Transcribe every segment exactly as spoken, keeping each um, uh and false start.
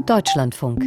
Deutschlandfunk.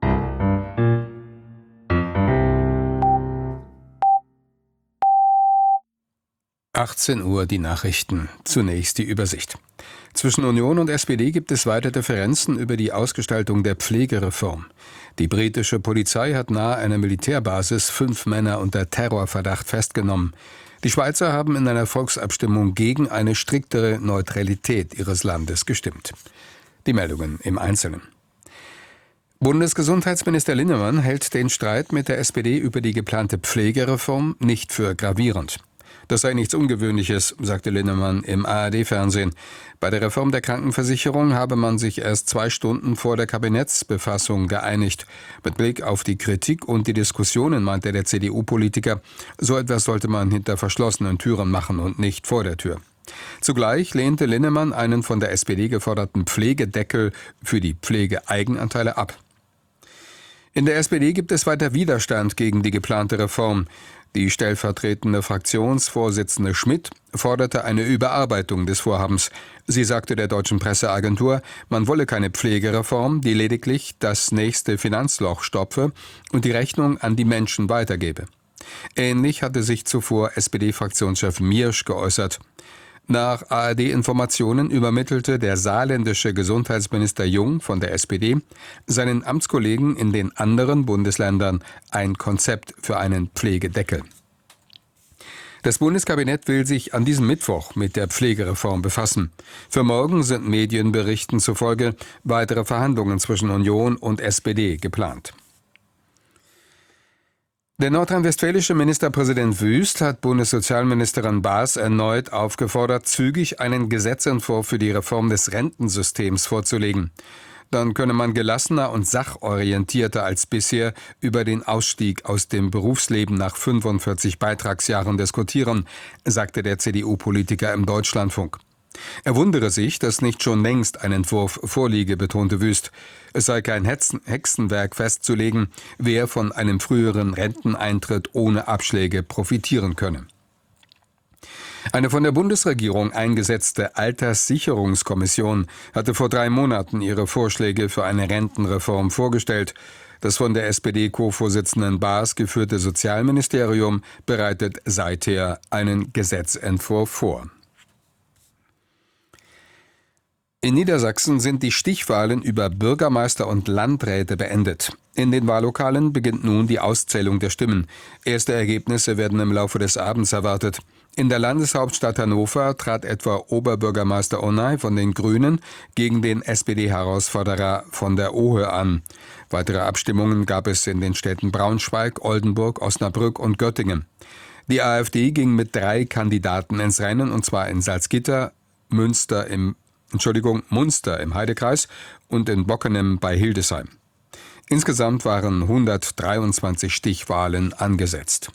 achtzehn Uhr die Nachrichten. Zunächst die Übersicht. Zwischen Union und S P D gibt es weiter Differenzen über die Ausgestaltung der Pflegereform. Die britische Polizei hat nahe einer Militärbasis fünf Männer unter Terrorverdacht festgenommen. Die Schweizer haben in einer Volksabstimmung gegen eine striktere Neutralität ihres Landes gestimmt. Die Meldungen im Einzelnen. Bundesgesundheitsminister Linnemann hält den Streit mit der S P D über die geplante Pflegereform nicht für gravierend. Das sei nichts Ungewöhnliches, sagte Linnemann im A R D-Fernsehen. Bei der Reform der Krankenversicherung habe man sich erst zwei Stunden vor der Kabinettsbefassung geeinigt. Mit Blick auf die Kritik und die Diskussionen, meinte der C D U-Politiker, so etwas sollte man hinter verschlossenen Türen machen und nicht vor der Tür. Zugleich lehnte Linnemann einen von der S P D geforderten Pflegedeckel für die Pflegeeigenanteile ab. In der S P D gibt es weiter Widerstand gegen die geplante Reform. Die stellvertretende Fraktionsvorsitzende Schmidt forderte eine Überarbeitung des Vorhabens. Sie sagte der deutschen Presseagentur, man wolle keine Pflegereform, die lediglich das nächste Finanzloch stopfe und die Rechnung an die Menschen weitergebe. Ähnlich hatte sich zuvor S P D-Fraktionschef Miersch geäußert. Nach A R D-Informationen übermittelte der saarländische Gesundheitsminister Jung von der S P D seinen Amtskollegen in den anderen Bundesländern ein Konzept für einen Pflegedeckel. Das Bundeskabinett will sich an diesem Mittwoch mit der Pflegereform befassen. Für morgen sind Medienberichten zufolge weitere Verhandlungen zwischen Union und S P D geplant. Der nordrhein-westfälische Ministerpräsident Wüst hat Bundessozialministerin Baas erneut aufgefordert, zügig einen Gesetzentwurf für die Reform des Rentensystems vorzulegen. Dann könne man gelassener und sachorientierter als bisher über den Ausstieg aus dem Berufsleben nach fünfundvierzig Beitragsjahren diskutieren, sagte der C D U-Politiker im Deutschlandfunk. Er wundere sich, dass nicht schon längst ein Entwurf vorliege, betonte Wüst. Es sei kein Hexenwerk festzulegen, wer von einem früheren Renteneintritt ohne Abschläge profitieren könne. Eine von der Bundesregierung eingesetzte Alterssicherungskommission hatte vor drei Monaten ihre Vorschläge für eine Rentenreform vorgestellt. Das von der S P D-Co-Vorsitzenden Baas geführte Sozialministerium bereitet seither einen Gesetzentwurf vor. In Niedersachsen sind die Stichwahlen über Bürgermeister und Landräte beendet. In den Wahllokalen beginnt nun die Auszählung der Stimmen. Erste Ergebnisse werden im Laufe des Abends erwartet. In der Landeshauptstadt Hannover trat etwa Oberbürgermeister Onay von den Grünen gegen den S P D-Herausforderer von der Ohe an. Weitere Abstimmungen gab es in den Städten Braunschweig, Oldenburg, Osnabrück und Göttingen. Die AfD ging mit drei Kandidaten ins Rennen, und zwar in Salzgitter, Münster im Entschuldigung, Munster im Heidekreis und in Bockenem bei Hildesheim. Insgesamt waren hundertdreiundzwanzig Stichwahlen angesetzt.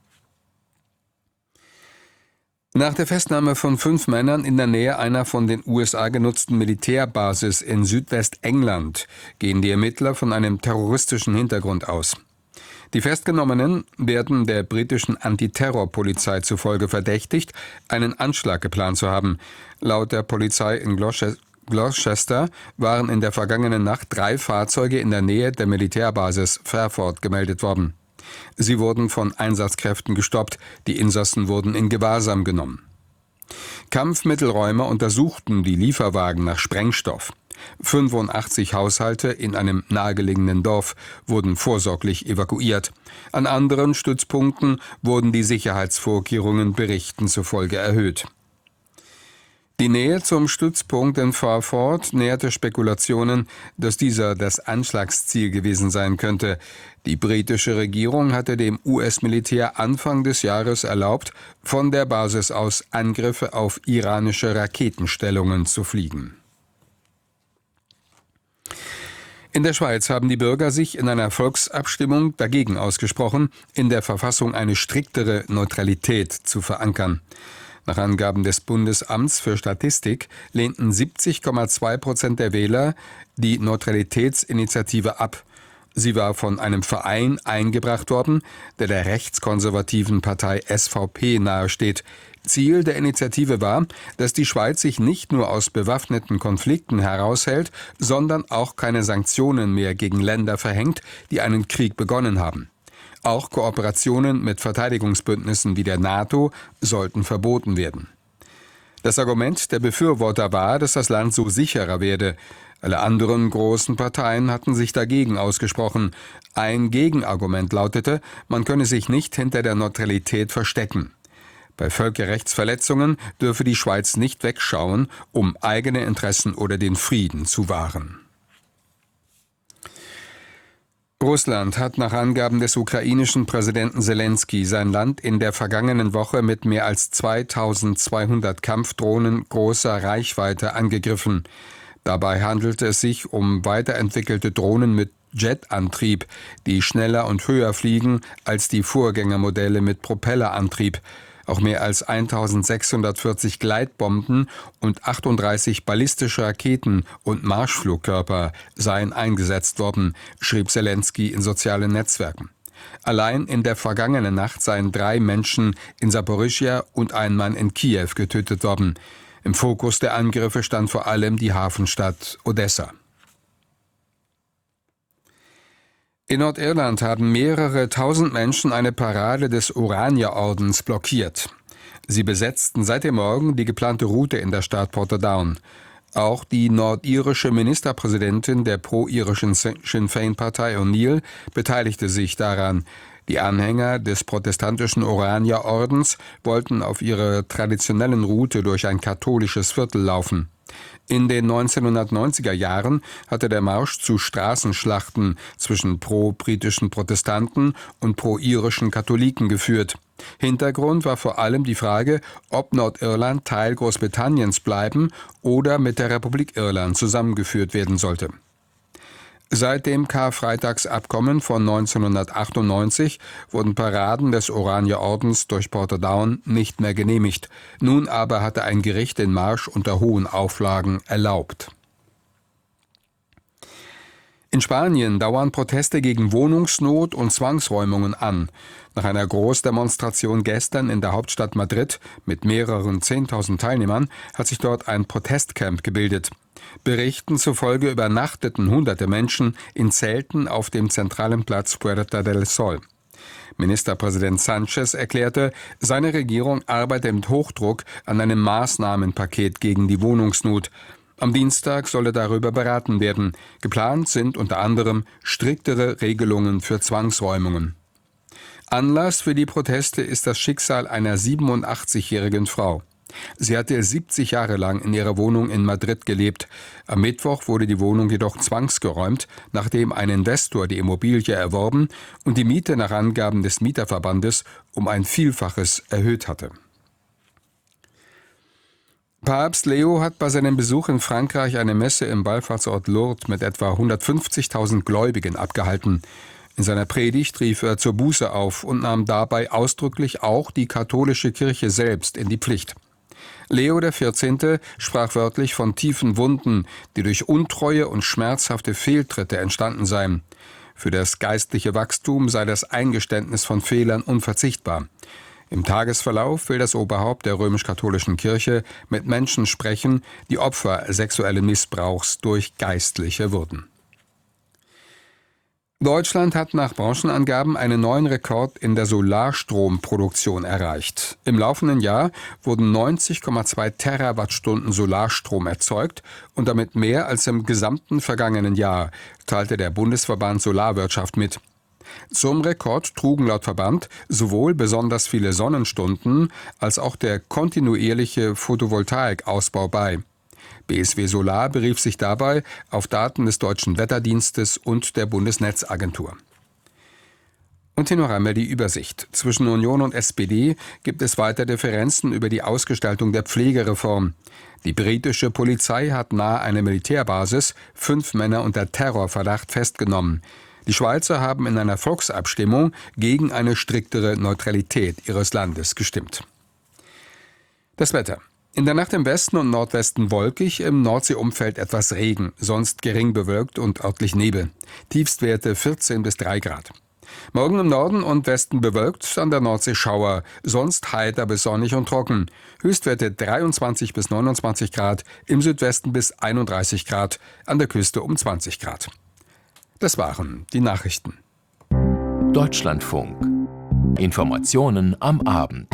Nach der Festnahme von fünf Männern in der Nähe einer von den U S A genutzten Militärbasis in Südwestengland gehen die Ermittler von einem terroristischen Hintergrund aus. Die Festgenommenen werden der britischen Antiterrorpolizei zufolge verdächtigt, einen Anschlag geplant zu haben. Laut der Polizei in Gloucester waren in der vergangenen Nacht drei Fahrzeuge in der Nähe der Militärbasis Fairford gemeldet worden. Sie wurden von Einsatzkräften gestoppt, die Insassen wurden in Gewahrsam genommen. Kampfmittelräumer untersuchten die Lieferwagen nach Sprengstoff. fünfundachtzig Haushalte in einem nahegelegenen Dorf wurden vorsorglich evakuiert. An anderen Stützpunkten wurden die Sicherheitsvorkehrungen Berichten zufolge erhöht. Die Nähe zum Stützpunkt in Fairford nährte Spekulationen, dass dieser das Anschlagsziel gewesen sein könnte. Die britische Regierung hatte dem U S-Militär Anfang des Jahres erlaubt, von der Basis aus Angriffe auf iranische Raketenstellungen zu fliegen. In der Schweiz haben die Bürger sich in einer Volksabstimmung dagegen ausgesprochen, in der Verfassung eine striktere Neutralität zu verankern. Nach Angaben des Bundesamts für Statistik lehnten siebzig Komma zwei Prozent der Wähler die Neutralitätsinitiative ab. Sie war von einem Verein eingebracht worden, der der rechtskonservativen Partei S V P nahesteht. Ziel der Initiative war, dass die Schweiz sich nicht nur aus bewaffneten Konflikten heraushält, sondern auch keine Sanktionen mehr gegen Länder verhängt, die einen Krieg begonnen haben. Auch Kooperationen mit Verteidigungsbündnissen wie der NATO sollten verboten werden. Das Argument der Befürworter war, dass das Land so sicherer werde. Alle anderen großen Parteien hatten sich dagegen ausgesprochen. Ein Gegenargument lautete, man könne sich nicht hinter der Neutralität verstecken. Bei Völkerrechtsverletzungen dürfe die Schweiz nicht wegschauen, um eigene Interessen oder den Frieden zu wahren. Russland hat nach Angaben des ukrainischen Präsidenten Selenskyj sein Land in der vergangenen Woche mit mehr als zweitausendzweihundert Kampfdrohnen großer Reichweite angegriffen. Dabei handelte es sich um weiterentwickelte Drohnen mit Jetantrieb, die schneller und höher fliegen als die Vorgängermodelle mit Propellerantrieb. Auch mehr als eintausendsechshundertvierzig Gleitbomben und achtunddreißig ballistische Raketen und Marschflugkörper seien eingesetzt worden, schrieb Selenskyj in sozialen Netzwerken. Allein in der vergangenen Nacht seien drei Menschen in Saporischschja und ein Mann in Kiew getötet worden. Im Fokus der Angriffe stand vor allem die Hafenstadt Odessa. In Nordirland haben mehrere tausend Menschen eine Parade des Orania-Ordens blockiert. Sie besetzten seit dem Morgen die geplante Route in der Stadt Portadown. Auch die nordirische Ministerpräsidentin der pro-irischen Sinn Féin-Partei O'Neill beteiligte sich daran. Die Anhänger des protestantischen Orania-Ordens wollten auf ihrer traditionellen Route durch ein katholisches Viertel laufen. In den neunzehnhundertneunziger Jahren hatte der Marsch zu Straßenschlachten zwischen pro-britischen Protestanten und pro-irischen Katholiken geführt. Hintergrund war vor allem die Frage, ob Nordirland Teil Großbritanniens bleiben oder mit der Republik Irland zusammengeführt werden sollte. Seit dem Karfreitagsabkommen von neunzehnhundertachtundneunzig wurden Paraden des Orania-Ordens durch Portadown nicht mehr genehmigt. Nun aber hatte ein Gericht den Marsch unter hohen Auflagen erlaubt. In Spanien dauern Proteste gegen Wohnungsnot und Zwangsräumungen an. Nach einer Großdemonstration gestern in der Hauptstadt Madrid mit mehreren zehntausend Teilnehmern hat sich dort ein Protestcamp gebildet. Berichten zufolge übernachteten hunderte Menschen in Zelten auf dem zentralen Platz Puerta del Sol. Ministerpräsident Sánchez erklärte, seine Regierung arbeite mit Hochdruck an einem Maßnahmenpaket gegen die Wohnungsnot. Am Dienstag solle darüber beraten werden. Geplant sind unter anderem striktere Regelungen für Zwangsräumungen. Anlass für die Proteste ist das Schicksal einer siebenundachtzigjährigen Frau. Sie hatte siebzig Jahre lang in ihrer Wohnung in Madrid gelebt. Am Mittwoch wurde die Wohnung jedoch zwangsgeräumt, nachdem ein Investor die Immobilie erworben und die Miete nach Angaben des Mieterverbandes um ein Vielfaches erhöht hatte. Papst Leo hat bei seinem Besuch in Frankreich eine Messe im Wallfahrtsort Lourdes mit etwa hundertfünfzigtausend Gläubigen abgehalten. In seiner Predigt rief er zur Buße auf und nahm dabei ausdrücklich auch die katholische Kirche selbst in die Pflicht. Leo der Vierzehnte sprach wörtlich von tiefen Wunden, die durch Untreue und schmerzhafte Fehltritte entstanden seien. Für das geistliche Wachstum sei das Eingeständnis von Fehlern unverzichtbar. Im Tagesverlauf will das Oberhaupt der römisch-katholischen Kirche mit Menschen sprechen, die Opfer sexuellen Missbrauchs durch Geistliche wurden. Deutschland hat nach Branchenangaben einen neuen Rekord in der Solarstromproduktion erreicht. Im laufenden Jahr wurden neunzig Komma zwei Terawattstunden Solarstrom erzeugt und damit mehr als im gesamten vergangenen Jahr, teilte der Bundesverband Solarwirtschaft mit. Zum Rekord trugen laut Verband sowohl besonders viele Sonnenstunden als auch der kontinuierliche Photovoltaikausbau bei. B S W Solar berief sich dabei auf Daten des Deutschen Wetterdienstes und der Bundesnetzagentur. Und hier noch einmal die Übersicht. Zwischen Union und S P D gibt es weiter Differenzen über die Ausgestaltung der Pflegereform. Die britische Polizei hat nahe einer Militärbasis fünf Männer unter Terrorverdacht festgenommen. Die Schweizer haben in einer Volksabstimmung gegen eine striktere Neutralität ihres Landes gestimmt. Das Wetter. In der Nacht im Westen und Nordwesten wolkig, im Nordseeumfeld etwas Regen, sonst gering bewölkt und örtlich Nebel. Tiefstwerte vierzehn bis drei Grad. Morgen im Norden und Westen bewölkt, an der Nordsee Schauer, sonst heiter bis sonnig und trocken. Höchstwerte dreiundzwanzig bis neunundzwanzig Grad, im Südwesten bis einunddreißig Grad, an der Küste um zwanzig Grad. Das waren die Nachrichten. Deutschlandfunk. Informationen am Abend.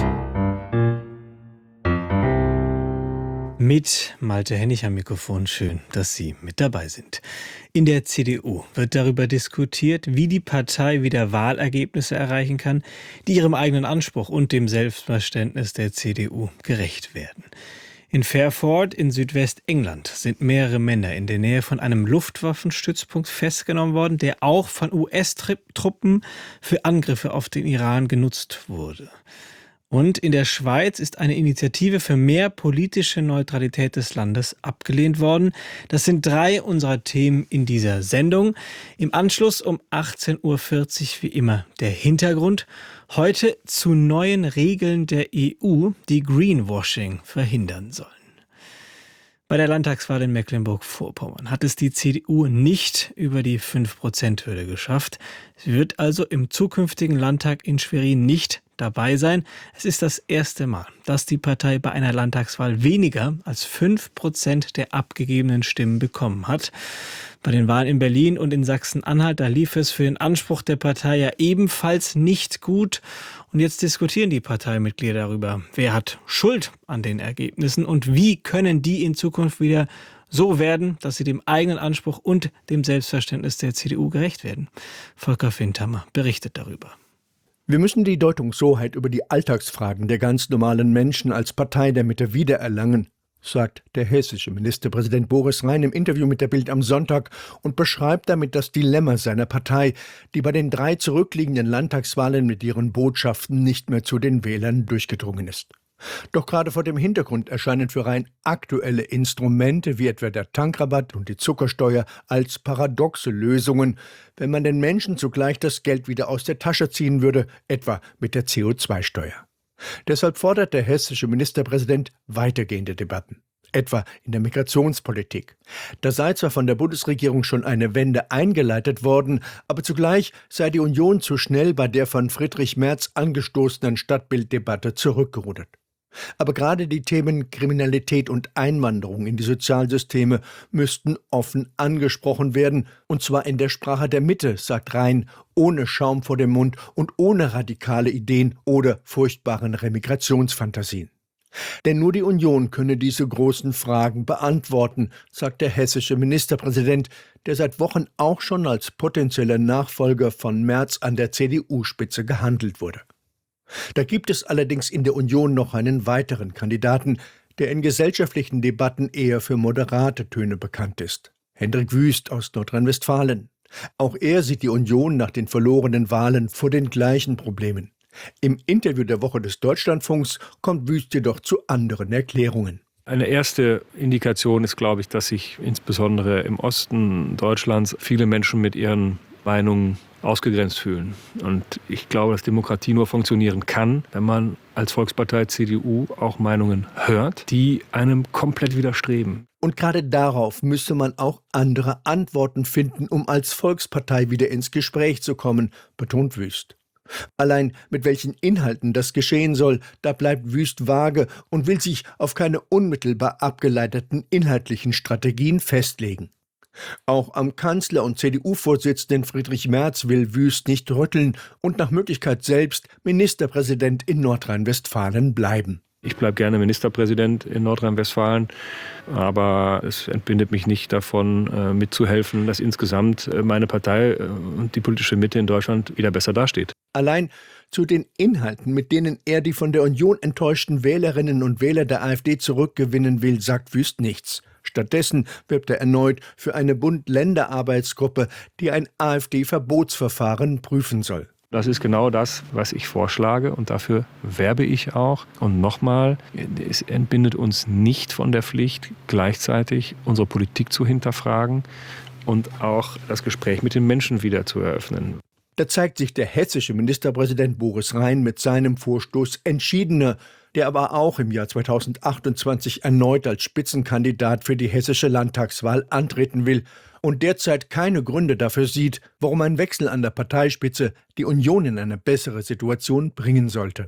Mit Malte Hennig am Mikrofon. Schön, dass Sie mit dabei sind. In der C D U wird darüber diskutiert, wie die Partei wieder Wahlergebnisse erreichen kann, die ihrem eigenen Anspruch und dem Selbstverständnis der C D U gerecht werden. In Fairford in Südwestengland sind mehrere Männer in der Nähe von einem Luftwaffenstützpunkt festgenommen worden, der auch von U S-Truppen für Angriffe auf den Iran genutzt wurde. Und in der Schweiz ist eine Initiative für mehr politische Neutralität des Landes abgelehnt worden. Das sind drei unserer Themen in dieser Sendung. Im Anschluss um achtzehn Uhr vierzig wie immer der Hintergrund. Heute zu neuen Regeln der E U, die Greenwashing verhindern sollen. Bei der Landtagswahl in Mecklenburg-Vorpommern hat es die C D U nicht über die fünf Prozent Hürde geschafft. Sie wird also im zukünftigen Landtag in Schwerin nicht dabei sein. Es ist das erste Mal, dass die Partei bei einer Landtagswahl weniger als fünf Prozent der abgegebenen Stimmen bekommen hat. Bei den Wahlen in Berlin und in Sachsen-Anhalt, da lief es für den Anspruch der Partei ja ebenfalls nicht gut. Und jetzt diskutieren die Parteimitglieder darüber, wer hat Schuld an den Ergebnissen und wie können die in Zukunft wieder so werden, dass sie dem eigenen Anspruch und dem Selbstverständnis der C D U gerecht werden. Volker Findhammer berichtet darüber. Wir müssen die Deutungshoheit über die Alltagsfragen der ganz normalen Menschen als Partei der Mitte wiedererlangen, sagt der hessische Ministerpräsident Boris Rhein im Interview mit der Bild am Sonntag und beschreibt damit das Dilemma seiner Partei, die bei den drei zurückliegenden Landtagswahlen mit ihren Botschaften nicht mehr zu den Wählern durchgedrungen ist. Doch gerade vor dem Hintergrund erscheinen für Rhein aktuelle Instrumente wie etwa der Tankrabatt und die Zuckersteuer als paradoxe Lösungen, wenn man den Menschen zugleich das Geld wieder aus der Tasche ziehen würde, etwa mit der C O zwei Steuer. Deshalb fordert der hessische Ministerpräsident weitergehende Debatten, etwa in der Migrationspolitik. Da sei zwar von der Bundesregierung schon eine Wende eingeleitet worden, aber zugleich sei die Union zu schnell bei der von Friedrich Merz angestoßenen Stadtbilddebatte zurückgerudert. Aber gerade die Themen Kriminalität und Einwanderung in die Sozialsysteme müssten offen angesprochen werden, und zwar in der Sprache der Mitte, sagt Rhein, ohne Schaum vor dem Mund und ohne radikale Ideen oder furchtbaren Remigrationsfantasien. Denn nur die Union könne diese großen Fragen beantworten, sagt der hessische Ministerpräsident, der seit Wochen auch schon als potenzieller Nachfolger von Merz an der C D U-Spitze gehandelt wurde. Da gibt es allerdings in der Union noch einen weiteren Kandidaten, der in gesellschaftlichen Debatten eher für moderate Töne bekannt ist. Hendrik Wüst aus Nordrhein-Westfalen. Auch er sieht die Union nach den verlorenen Wahlen vor den gleichen Problemen. Im Interview der Woche des Deutschlandfunks kommt Wüst jedoch zu anderen Erklärungen. Eine erste Indikation ist, glaube ich, dass sich insbesondere im Osten Deutschlands viele Menschen mit ihren Meinungen ausgegrenzt fühlen. Und ich glaube, dass Demokratie nur funktionieren kann, wenn man als Volkspartei C D U auch Meinungen hört, die einem komplett widerstreben. Und gerade darauf müsse man auch andere Antworten finden, um als Volkspartei wieder ins Gespräch zu kommen, betont Wüst. Allein mit welchen Inhalten das geschehen soll, da bleibt Wüst vage und will sich auf keine unmittelbar abgeleiteten inhaltlichen Strategien festlegen. Auch am Kanzler und C D U-Vorsitzenden Friedrich Merz will Wüst nicht rütteln und nach Möglichkeit selbst Ministerpräsident in Nordrhein-Westfalen bleiben. Ich bleibe gerne Ministerpräsident in Nordrhein-Westfalen, aber es entbindet mich nicht davon, mitzuhelfen, dass insgesamt meine Partei und die politische Mitte in Deutschland wieder besser dasteht. Allein zu den Inhalten, mit denen er die von der Union enttäuschten Wählerinnen und Wähler der AfD zurückgewinnen will, sagt Wüst nichts. Stattdessen wirbt er erneut für eine Bund-Länder-Arbeitsgruppe, die ein AfD-Verbotsverfahren prüfen soll. Das ist genau das, was ich vorschlage, und dafür werbe ich auch. Und nochmal, es entbindet uns nicht von der Pflicht, gleichzeitig unsere Politik zu hinterfragen und auch das Gespräch mit den Menschen wieder zu eröffnen. Da zeigt sich der hessische Ministerpräsident Boris Rhein mit seinem Vorstoß entschiedener. der aber auch im Jahr zweitausendachtundzwanzig erneut als Spitzenkandidat für die hessische Landtagswahl antreten will und derzeit keine Gründe dafür sieht, warum ein Wechsel an der Parteispitze die Union in eine bessere Situation bringen sollte.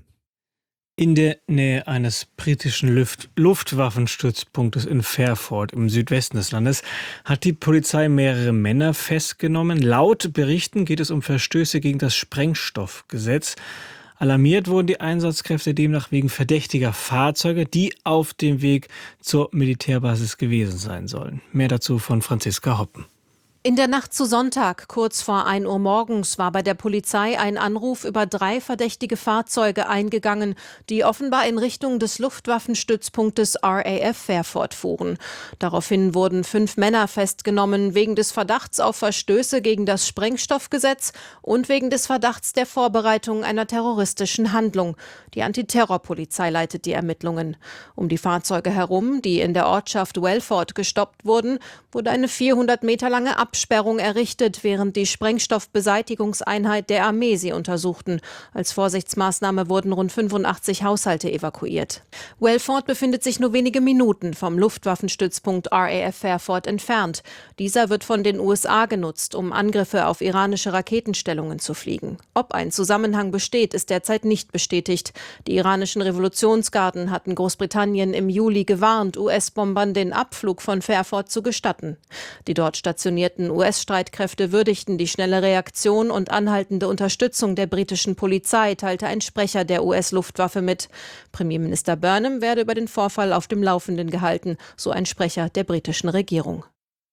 In der Nähe eines britischen Luft- Luftwaffenstützpunktes in Fairford im Südwesten des Landes hat die Polizei mehrere Männer festgenommen. Laut Berichten geht es um Verstöße gegen das Sprengstoffgesetz. Alarmiert wurden die Einsatzkräfte demnach wegen verdächtiger Fahrzeuge, die auf dem Weg zur Militärbasis gewesen sein sollen. Mehr dazu von Franziska Hoppen. In der Nacht zu Sonntag, kurz vor ein Uhr morgens, war bei der Polizei ein Anruf über drei verdächtige Fahrzeuge eingegangen, die offenbar in Richtung des Luftwaffenstützpunktes R A F Fairford fuhren. Daraufhin wurden fünf Männer festgenommen, wegen des Verdachts auf Verstöße gegen das Sprengstoffgesetz und wegen des Verdachts der Vorbereitung einer terroristischen Handlung. Die Antiterrorpolizei leitet die Ermittlungen. Um die Fahrzeuge herum, die in der Ortschaft Welford gestoppt wurden, wurde eine vierhundert Meter lange Absperrung errichtet, während die Sprengstoffbeseitigungseinheit der Armee sie untersuchten. Als Vorsichtsmaßnahme wurden rund fünfundachtzig Haushalte evakuiert. Welford befindet sich nur wenige Minuten vom Luftwaffenstützpunkt R A F Fairford entfernt. Dieser wird von den U S A genutzt, um Angriffe auf iranische Raketenstellungen zu fliegen. Ob ein Zusammenhang besteht, ist derzeit nicht bestätigt. Die iranischen Revolutionsgarden hatten Großbritannien im Juli gewarnt, U S-Bombern den Abflug von Fairford zu gestatten. Die dort stationierten U S-Streitkräfte würdigten die schnelle Reaktion und anhaltende Unterstützung der britischen Polizei, teilte ein Sprecher der U S-Luftwaffe mit. Premierminister Burnham werde über den Vorfall auf dem Laufenden gehalten, so ein Sprecher der britischen Regierung.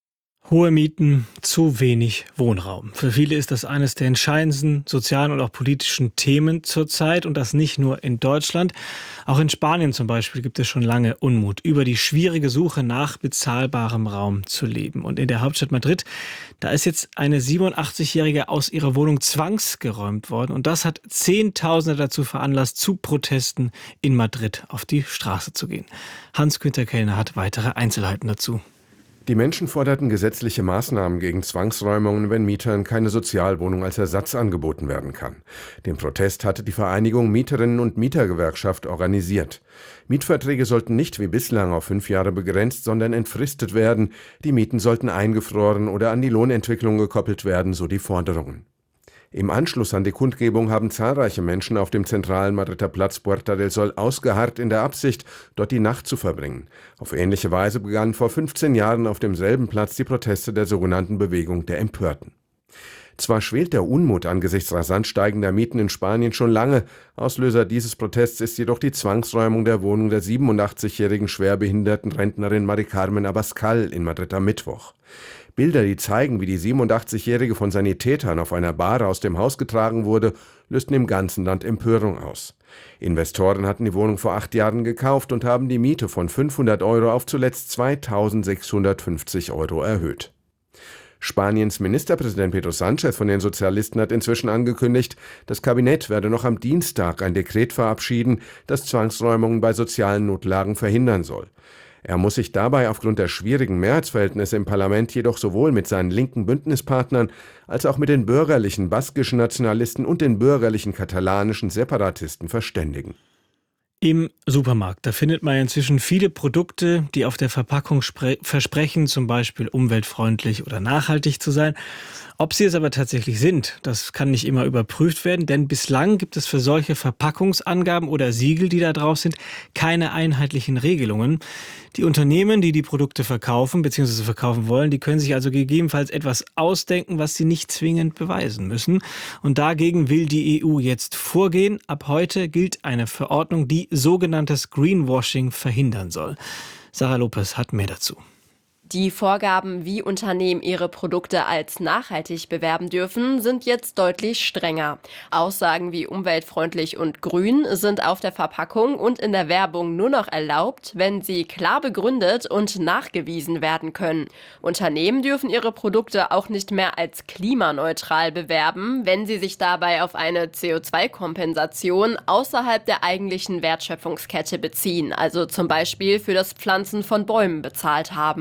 Hohe Mieten, zu wenig Wohnraum. Für viele ist das eines der entscheidendsten sozialen und auch politischen Themen zurzeit und das nicht nur in Deutschland. Auch in Spanien zum Beispiel gibt es schon lange Unmut über die schwierige Suche nach bezahlbarem Raum zu leben. Und in der Hauptstadt Madrid, da ist jetzt eine siebenundachtzigjährige aus ihrer Wohnung zwangsgeräumt worden und das hat Zehntausende dazu veranlasst, zu Protesten in Madrid auf die Straße zu gehen. Hans-Günther Kellner hat weitere Einzelheiten dazu. Die Menschen forderten gesetzliche Maßnahmen gegen Zwangsräumungen, wenn Mietern keine Sozialwohnung als Ersatz angeboten werden kann. Den Protest hatte die Vereinigung Mieterinnen- und Mietergewerkschaft organisiert. Mietverträge sollten nicht wie bislang auf fünf Jahre begrenzt, sondern entfristet werden. Die Mieten sollten eingefroren oder an die Lohnentwicklung gekoppelt werden, so die Forderungen. Im Anschluss an die Kundgebung haben zahlreiche Menschen auf dem zentralen Madrider Platz Puerta del Sol ausgeharrt in der Absicht, dort die Nacht zu verbringen. Auf ähnliche Weise begannen vor fünfzehn Jahren auf demselben Platz die Proteste der sogenannten Bewegung der Empörten. Zwar schwelt der Unmut angesichts rasant steigender Mieten in Spanien schon lange, Auslöser dieses Protests ist jedoch die Zwangsräumung der Wohnung der siebenundachtzigjährigen schwerbehinderten Rentnerin Mari Carmen Abascal in Madrid am Mittwoch. Bilder, die zeigen, wie die siebenundachtzigjährige von Sanitätern auf einer Bahre aus dem Haus getragen wurde, lösten im ganzen Land Empörung aus. Investoren hatten die Wohnung vor acht Jahren gekauft und haben die Miete von fünfhundert Euro auf zuletzt zweitausendsechshundertfünfzig Euro erhöht. Spaniens Ministerpräsident Pedro Sánchez von den Sozialisten hat inzwischen angekündigt, das Kabinett werde noch am Dienstag ein Dekret verabschieden, das Zwangsräumungen bei sozialen Notlagen verhindern soll. Er muss sich dabei aufgrund der schwierigen Mehrheitsverhältnisse im Parlament jedoch sowohl mit seinen linken Bündnispartnern als auch mit den bürgerlichen baskischen Nationalisten und den bürgerlichen katalanischen Separatisten verständigen. Im Supermarkt, da findet man inzwischen viele Produkte, die auf der Verpackung versprechen, zum Beispiel umweltfreundlich oder nachhaltig zu sein. Ob sie es aber tatsächlich sind, das kann nicht immer überprüft werden, denn bislang gibt es für solche Verpackungsangaben oder Siegel, die da drauf sind, keine einheitlichen Regelungen. Die Unternehmen, die die Produkte verkaufen bzw. verkaufen wollen, die können sich also gegebenenfalls etwas ausdenken, was sie nicht zwingend beweisen müssen. Und dagegen will die E U jetzt vorgehen. Ab heute gilt eine Verordnung, die sogenanntes Greenwashing verhindern soll. Sarah Lopez hat mehr dazu. Die Vorgaben, wie Unternehmen ihre Produkte als nachhaltig bewerben dürfen, sind jetzt deutlich strenger. Aussagen wie umweltfreundlich und grün sind auf der Verpackung und in der Werbung nur noch erlaubt, wenn sie klar begründet und nachgewiesen werden können. Unternehmen dürfen ihre Produkte auch nicht mehr als klimaneutral bewerben, wenn sie sich dabei auf eine C O zwei Kompensation außerhalb der eigentlichen Wertschöpfungskette beziehen, also zum Beispiel für das Pflanzen von Bäumen bezahlt haben.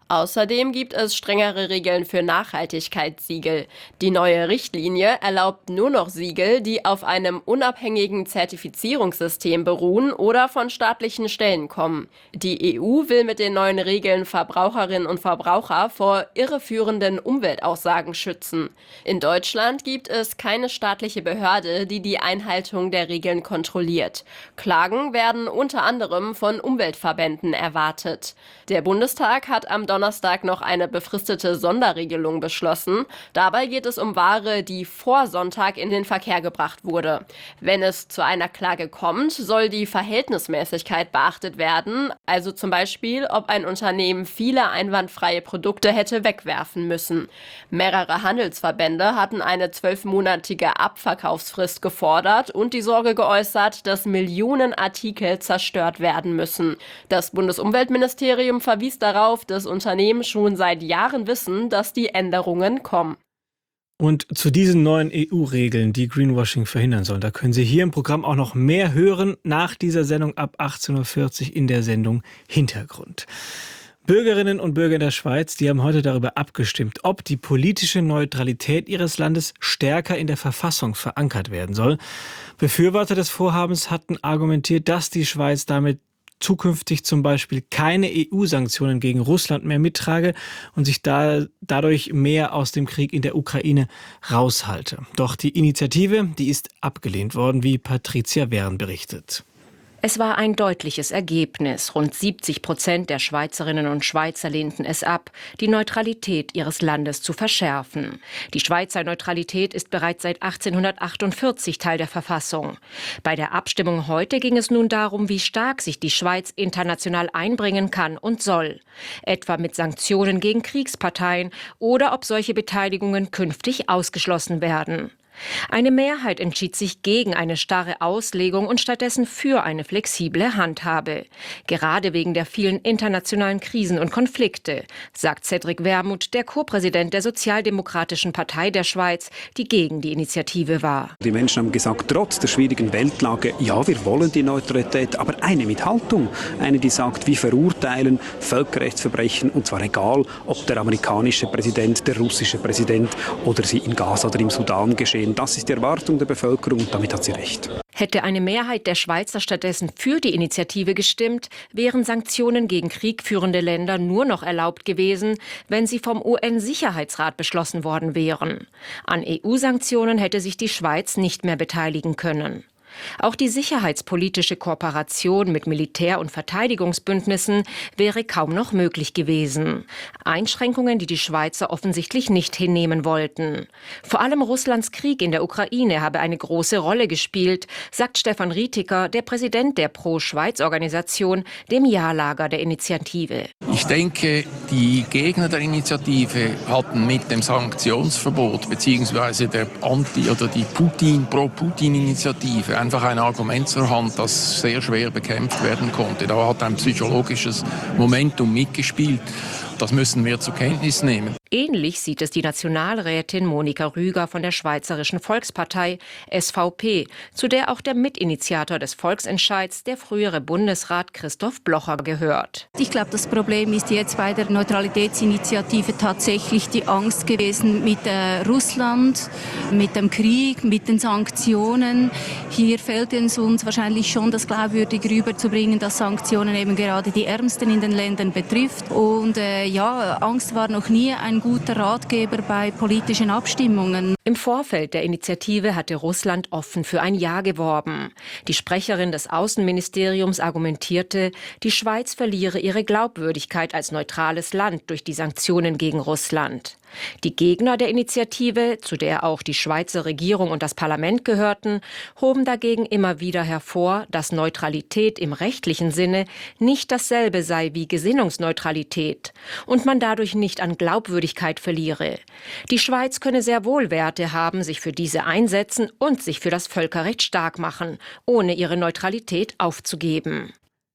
Außerdem gibt es strengere Regeln für Nachhaltigkeitssiegel. Die neue Richtlinie erlaubt nur noch Siegel, die auf einem unabhängigen Zertifizierungssystem beruhen oder von staatlichen Stellen kommen. Die E U will mit den neuen Regeln Verbraucherinnen und Verbraucher vor irreführenden Umweltaussagen schützen. In Deutschland gibt es keine staatliche Behörde, die die Einhaltung der Regeln kontrolliert. Klagen werden unter anderem von Umweltverbänden erwartet. Der Bundestag hat am Donnerstag noch eine befristete Sonderregelung beschlossen. Dabei geht es um Ware, die vor Sonntag in den Verkehr gebracht wurde. Wenn es zu einer Klage kommt, soll die Verhältnismäßigkeit beachtet werden, also zum Beispiel, ob ein Unternehmen viele einwandfreie Produkte hätte wegwerfen müssen. Mehrere Handelsverbände hatten eine zwölfmonatige Abverkaufsfrist gefordert und die Sorge geäußert, dass Millionen Artikel zerstört werden müssen. Das Bundesumweltministerium verwies darauf, dass Unternehmen schon seit Jahren wissen, dass die Änderungen kommen. Und zu diesen neuen E U-Regeln, die Greenwashing verhindern sollen, da können Sie hier im Programm auch noch mehr hören, nach dieser Sendung ab achtzehn Uhr vierzig in der Sendung Hintergrund. Bürgerinnen und Bürger in der Schweiz, die haben heute darüber abgestimmt, ob die politische Neutralität ihres Landes stärker in der Verfassung verankert werden soll. Befürworter des Vorhabens hatten argumentiert, dass die Schweiz damit zukünftig zum Beispiel keine E U-Sanktionen gegen Russland mehr mittrage und sich da dadurch mehr aus dem Krieg in der Ukraine raushalte. Doch die Initiative, die ist abgelehnt worden, wie Patricia Wehren berichtet. Es war ein deutliches Ergebnis. Rund siebzig Prozent der Schweizerinnen und Schweizer lehnten es ab, die Neutralität ihres Landes zu verschärfen. Die Schweizer Neutralität ist bereits seit achtzehnhundertachtundvierzig Teil der Verfassung. Bei der Abstimmung heute ging es nun darum, wie stark sich die Schweiz international einbringen kann und soll. Etwa mit Sanktionen gegen Kriegsparteien oder ob solche Beteiligungen künftig ausgeschlossen werden. Eine Mehrheit entschied sich gegen eine starre Auslegung und stattdessen für eine flexible Handhabe. Gerade wegen der vielen internationalen Krisen und Konflikte, sagt Cedric Wermuth, der Co-Präsident der Sozialdemokratischen Partei der Schweiz, die gegen die Initiative war. Die Menschen haben gesagt, trotz der schwierigen Weltlage, ja, wir wollen die Neutralität, aber eine mit Haltung. Eine, die sagt, wir verurteilen Völkerrechtsverbrechen, und zwar egal, ob der amerikanische Präsident, der russische Präsident oder sie in Gaza oder im Sudan geschehen. Das ist die Erwartung der Bevölkerung und damit hat sie recht. Hätte eine Mehrheit der Schweizer stattdessen für die Initiative gestimmt, wären Sanktionen gegen kriegführende Länder nur noch erlaubt gewesen, wenn sie vom U N-Sicherheitsrat beschlossen worden wären. An E U-Sanktionen hätte sich die Schweiz nicht mehr beteiligen können. Auch die sicherheitspolitische Kooperation mit Militär- und Verteidigungsbündnissen wäre kaum noch möglich gewesen. Einschränkungen, die die Schweizer offensichtlich nicht hinnehmen wollten. Vor allem Russlands Krieg in der Ukraine habe eine große Rolle gespielt, sagt Stefan Rietiker, der Präsident der Pro-Schweiz-Organisation, dem Ja-Lager der Initiative. Ich denke, die Gegner der Initiative hatten mit dem Sanktionsverbot bzw. der Anti- oder die Putin, Pro-Putin-Initiative einfach ein Argument zur Hand, das sehr schwer bekämpft werden konnte. Da hat ein psychologisches Momentum mitgespielt. Das müssen wir zur Kenntnis nehmen. Ähnlich sieht es die Nationalrätin Monika Rüger von der Schweizerischen Volkspartei S V P, zu der auch der Mitinitiator des Volksentscheids, der frühere Bundesrat Christoph Blocher, gehört. Ich glaube, das Problem ist jetzt bei der Neutralitätsinitiative tatsächlich die Angst gewesen mit äh, Russland, mit dem Krieg, mit den Sanktionen. Hier fehlt es uns wahrscheinlich schon, das glaubwürdig rüberzubringen, dass Sanktionen eben gerade die Ärmsten in den Ländern betrifft. Und äh, ja, Angst war noch nie ein guter Ratgeber bei politischen Abstimmungen. Im Vorfeld der Initiative hatte Russland offen für ein Ja geworben. Die Sprecherin des Außenministeriums argumentierte, die Schweiz verliere ihre Glaubwürdigkeit als neutrales Land durch die Sanktionen gegen Russland. Die Gegner der Initiative, zu der auch die Schweizer Regierung und das Parlament gehörten, hoben dagegen immer wieder hervor, dass Neutralität im rechtlichen Sinne nicht dasselbe sei wie Gesinnungsneutralität und man dadurch nicht an Glaubwürdigkeit verliere. Die Schweiz könne sehr wohl Werte haben, sich für diese einsetzen und sich für das Völkerrecht stark machen, ohne ihre Neutralität aufzugeben.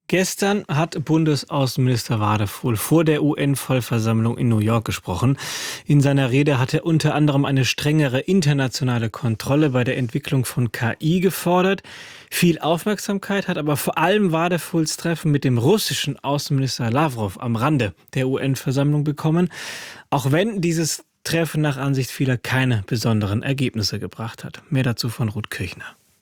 Gestern hat Bundesaußenminister Wadefuhl vor der U N-Vollversammlung in New York gesprochen. In seiner Rede hat er unter anderem eine strengere internationale Kontrolle bei der Entwicklung von K I gefordert. Viel Aufmerksamkeit hat aber vor allem Wadefuhls Treffen mit dem russischen Außenminister Lavrov am Rande der U N-Versammlung bekommen, auch wenn dieses Treffen nach Ansicht vieler keine besonderen Ergebnisse gebracht hat. Mehr dazu von Ruth Kirchner.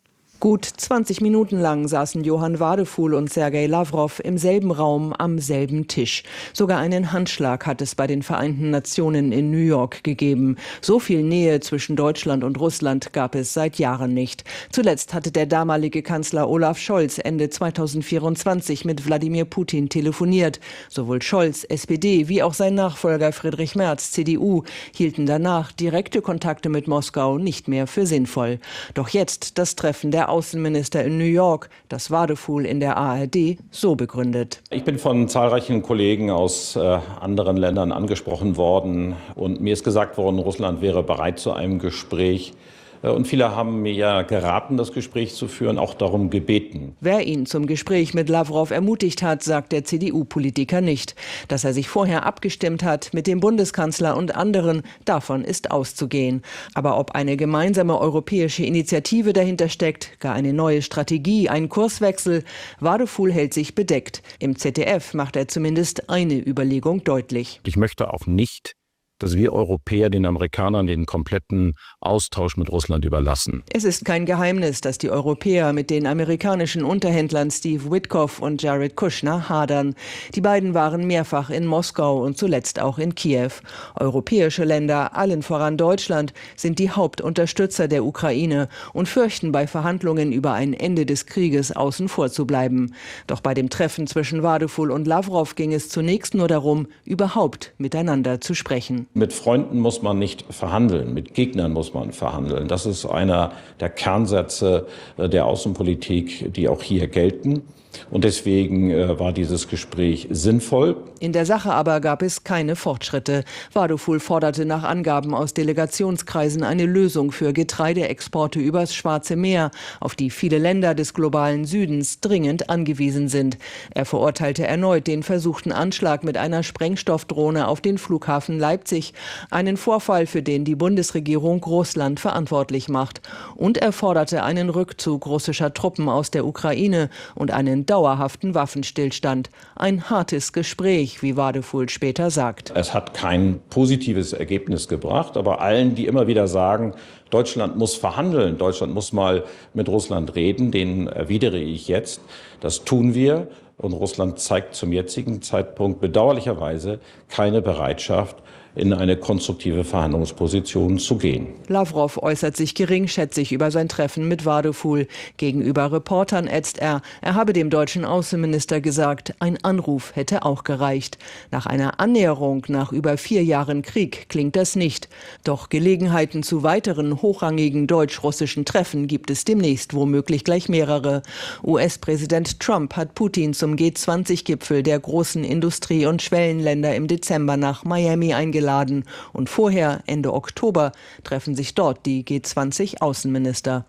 Gut zwanzig Minuten lang saßen Johann Wadefuhl und Sergei Lavrov im selben Raum am selben Tisch. Sogar einen Handschlag hat es bei den Vereinten Nationen in New York gegeben. So viel Nähe zwischen Deutschland und Russland gab es seit Jahren nicht. Zuletzt hatte der damalige Kanzler Olaf Scholz Ende zweitausendvierundzwanzig mit Wladimir Putin telefoniert. Sowohl Scholz, S P D, wie auch sein Nachfolger Friedrich Merz, C D U, hielten danach direkte Kontakte mit Moskau nicht mehr für sinnvoll. Doch jetzt das Treffen der Außenminister in New York, das Wadefuhl in der A R D so begründet. Ich bin von zahlreichen Kollegen aus äh, anderen Ländern angesprochen worden und mir ist gesagt worden, Russland wäre bereit zu einem Gespräch. Und viele haben mir ja geraten, das Gespräch zu führen, auch darum gebeten. Wer ihn zum Gespräch mit Lavrov ermutigt hat, sagt der C D U-Politiker nicht. Dass er sich vorher abgestimmt hat mit dem Bundeskanzler und anderen, davon ist auszugehen. Aber ob eine gemeinsame europäische Initiative dahinter steckt, gar eine neue Strategie, ein Kurswechsel, Wadefuhl hält sich bedeckt. Im Z D F macht er zumindest eine Überlegung deutlich. Ich möchte auch nicht, dass wir Europäer den Amerikanern den kompletten Austausch mit Russland überlassen. Es ist kein Geheimnis, dass die Europäer mit den amerikanischen Unterhändlern Steve Witkoff und Jared Kushner hadern. Die beiden waren mehrfach in Moskau und zuletzt auch in Kiew. Europäische Länder, allen voran Deutschland, sind die Hauptunterstützer der Ukraine und fürchten bei Verhandlungen über ein Ende des Krieges außen vor zu bleiben. Doch bei dem Treffen zwischen Wadefuhl und Lavrov ging es zunächst nur darum, überhaupt miteinander zu sprechen. Mit Freunden muss man nicht verhandeln, mit Gegnern muss man verhandeln. Das ist einer der Kernsätze der Außenpolitik, die auch hier gelten. Und deswegen äh, war dieses Gespräch sinnvoll. In der Sache aber gab es keine Fortschritte. Wadefuhl forderte nach Angaben aus Delegationskreisen eine Lösung für Getreideexporte übers Schwarze Meer, auf die viele Länder des globalen Südens dringend angewiesen sind. Er verurteilte erneut den versuchten Anschlag mit einer Sprengstoffdrohne auf den Flughafen Leipzig, einen Vorfall, für den die Bundesregierung Russland verantwortlich macht. Und er forderte einen Rückzug russischer Truppen aus der Ukraine und einen dauerhaften Waffenstillstand. Ein hartes Gespräch, wie Wadefuhl später sagt. Es hat kein positives Ergebnis gebracht, aber allen, die immer wieder sagen, Deutschland muss verhandeln, Deutschland muss mal mit Russland reden, denen erwidere ich jetzt, das tun wir. Und Russland zeigt zum jetzigen Zeitpunkt bedauerlicherweise keine Bereitschaft, in eine konstruktive Verhandlungsposition zu gehen. Lavrov äußert sich geringschätzig über sein Treffen mit Wadefuhl. Gegenüber Reportern ätzt er, er habe dem deutschen Außenminister gesagt, ein Anruf hätte auch gereicht. Nach einer Annäherung nach über vier Jahren Krieg klingt das nicht. Doch Gelegenheiten zu weiteren hochrangigen deutsch-russischen Treffen gibt es demnächst womöglich gleich mehrere. U S-Präsident Trump hat Putin zum G zwanzig Gipfel der großen Industrie- und Schwellenländer im Dezember nach Miami eingeladen. Und vorher, Ende Oktober, treffen sich dort die G zwanzig Außenminister.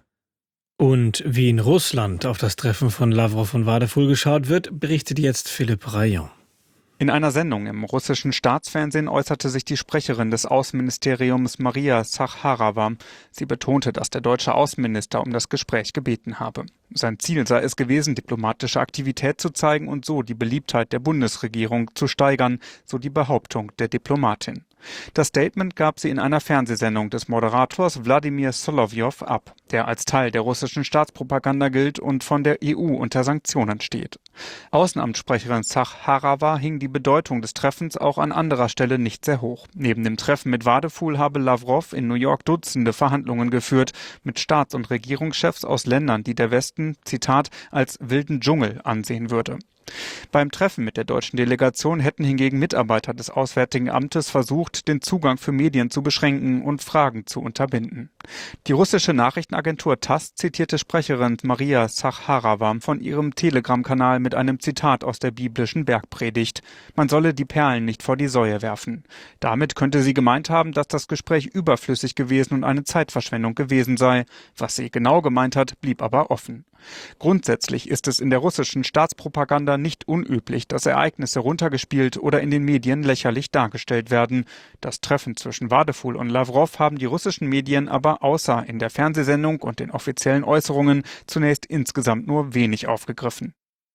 Und wie in Russland auf das Treffen von Lavrov und Wadefuhl geschaut wird, berichtet jetzt Philipp Rayon. In einer Sendung im russischen Staatsfernsehen äußerte sich die Sprecherin des Außenministeriums Maria Zacharowa. Sie betonte, dass der deutsche Außenminister um das Gespräch gebeten habe. Sein Ziel sei es gewesen, diplomatische Aktivität zu zeigen und so die Beliebtheit der Bundesregierung zu steigern, so die Behauptung der Diplomatin. Das Statement gab sie in einer Fernsehsendung des Moderators Wladimir Solowjow ab, der als Teil der russischen Staatspropaganda gilt und von der E U unter Sanktionen steht. Außenamtssprecherin Zacharowa hing die Bedeutung des Treffens auch an anderer Stelle nicht sehr hoch. Neben dem Treffen mit Wadefuhl habe Lavrov in New York Dutzende Verhandlungen geführt mit Staats- und Regierungschefs aus Ländern, die der Westen, Zitat, als wilden Dschungel ansehen würde. Beim Treffen mit der deutschen Delegation hätten hingegen Mitarbeiter des Auswärtigen Amtes versucht, den Zugang für Medien zu beschränken und Fragen zu unterbinden. Die russische Nachrichtenagentur TASS zitierte Sprecherin Maria Zacharowa von ihrem Telegram-Kanal mit einem Zitat aus der biblischen Bergpredigt. Man solle die Perlen nicht vor die Säue werfen. Damit könnte sie gemeint haben, dass das Gespräch überflüssig gewesen und eine Zeitverschwendung gewesen sei. Was sie genau gemeint hat, blieb aber offen. Grundsätzlich ist es in der russischen Staatspropaganda aber nicht unüblich, dass Ereignisse runtergespielt oder in den Medien lächerlich dargestellt werden. Das Treffen zwischen Wadefuhl und Lavrov haben die russischen Medien aber außer in der Fernsehsendung und den offiziellen Äußerungen zunächst insgesamt nur wenig aufgegriffen.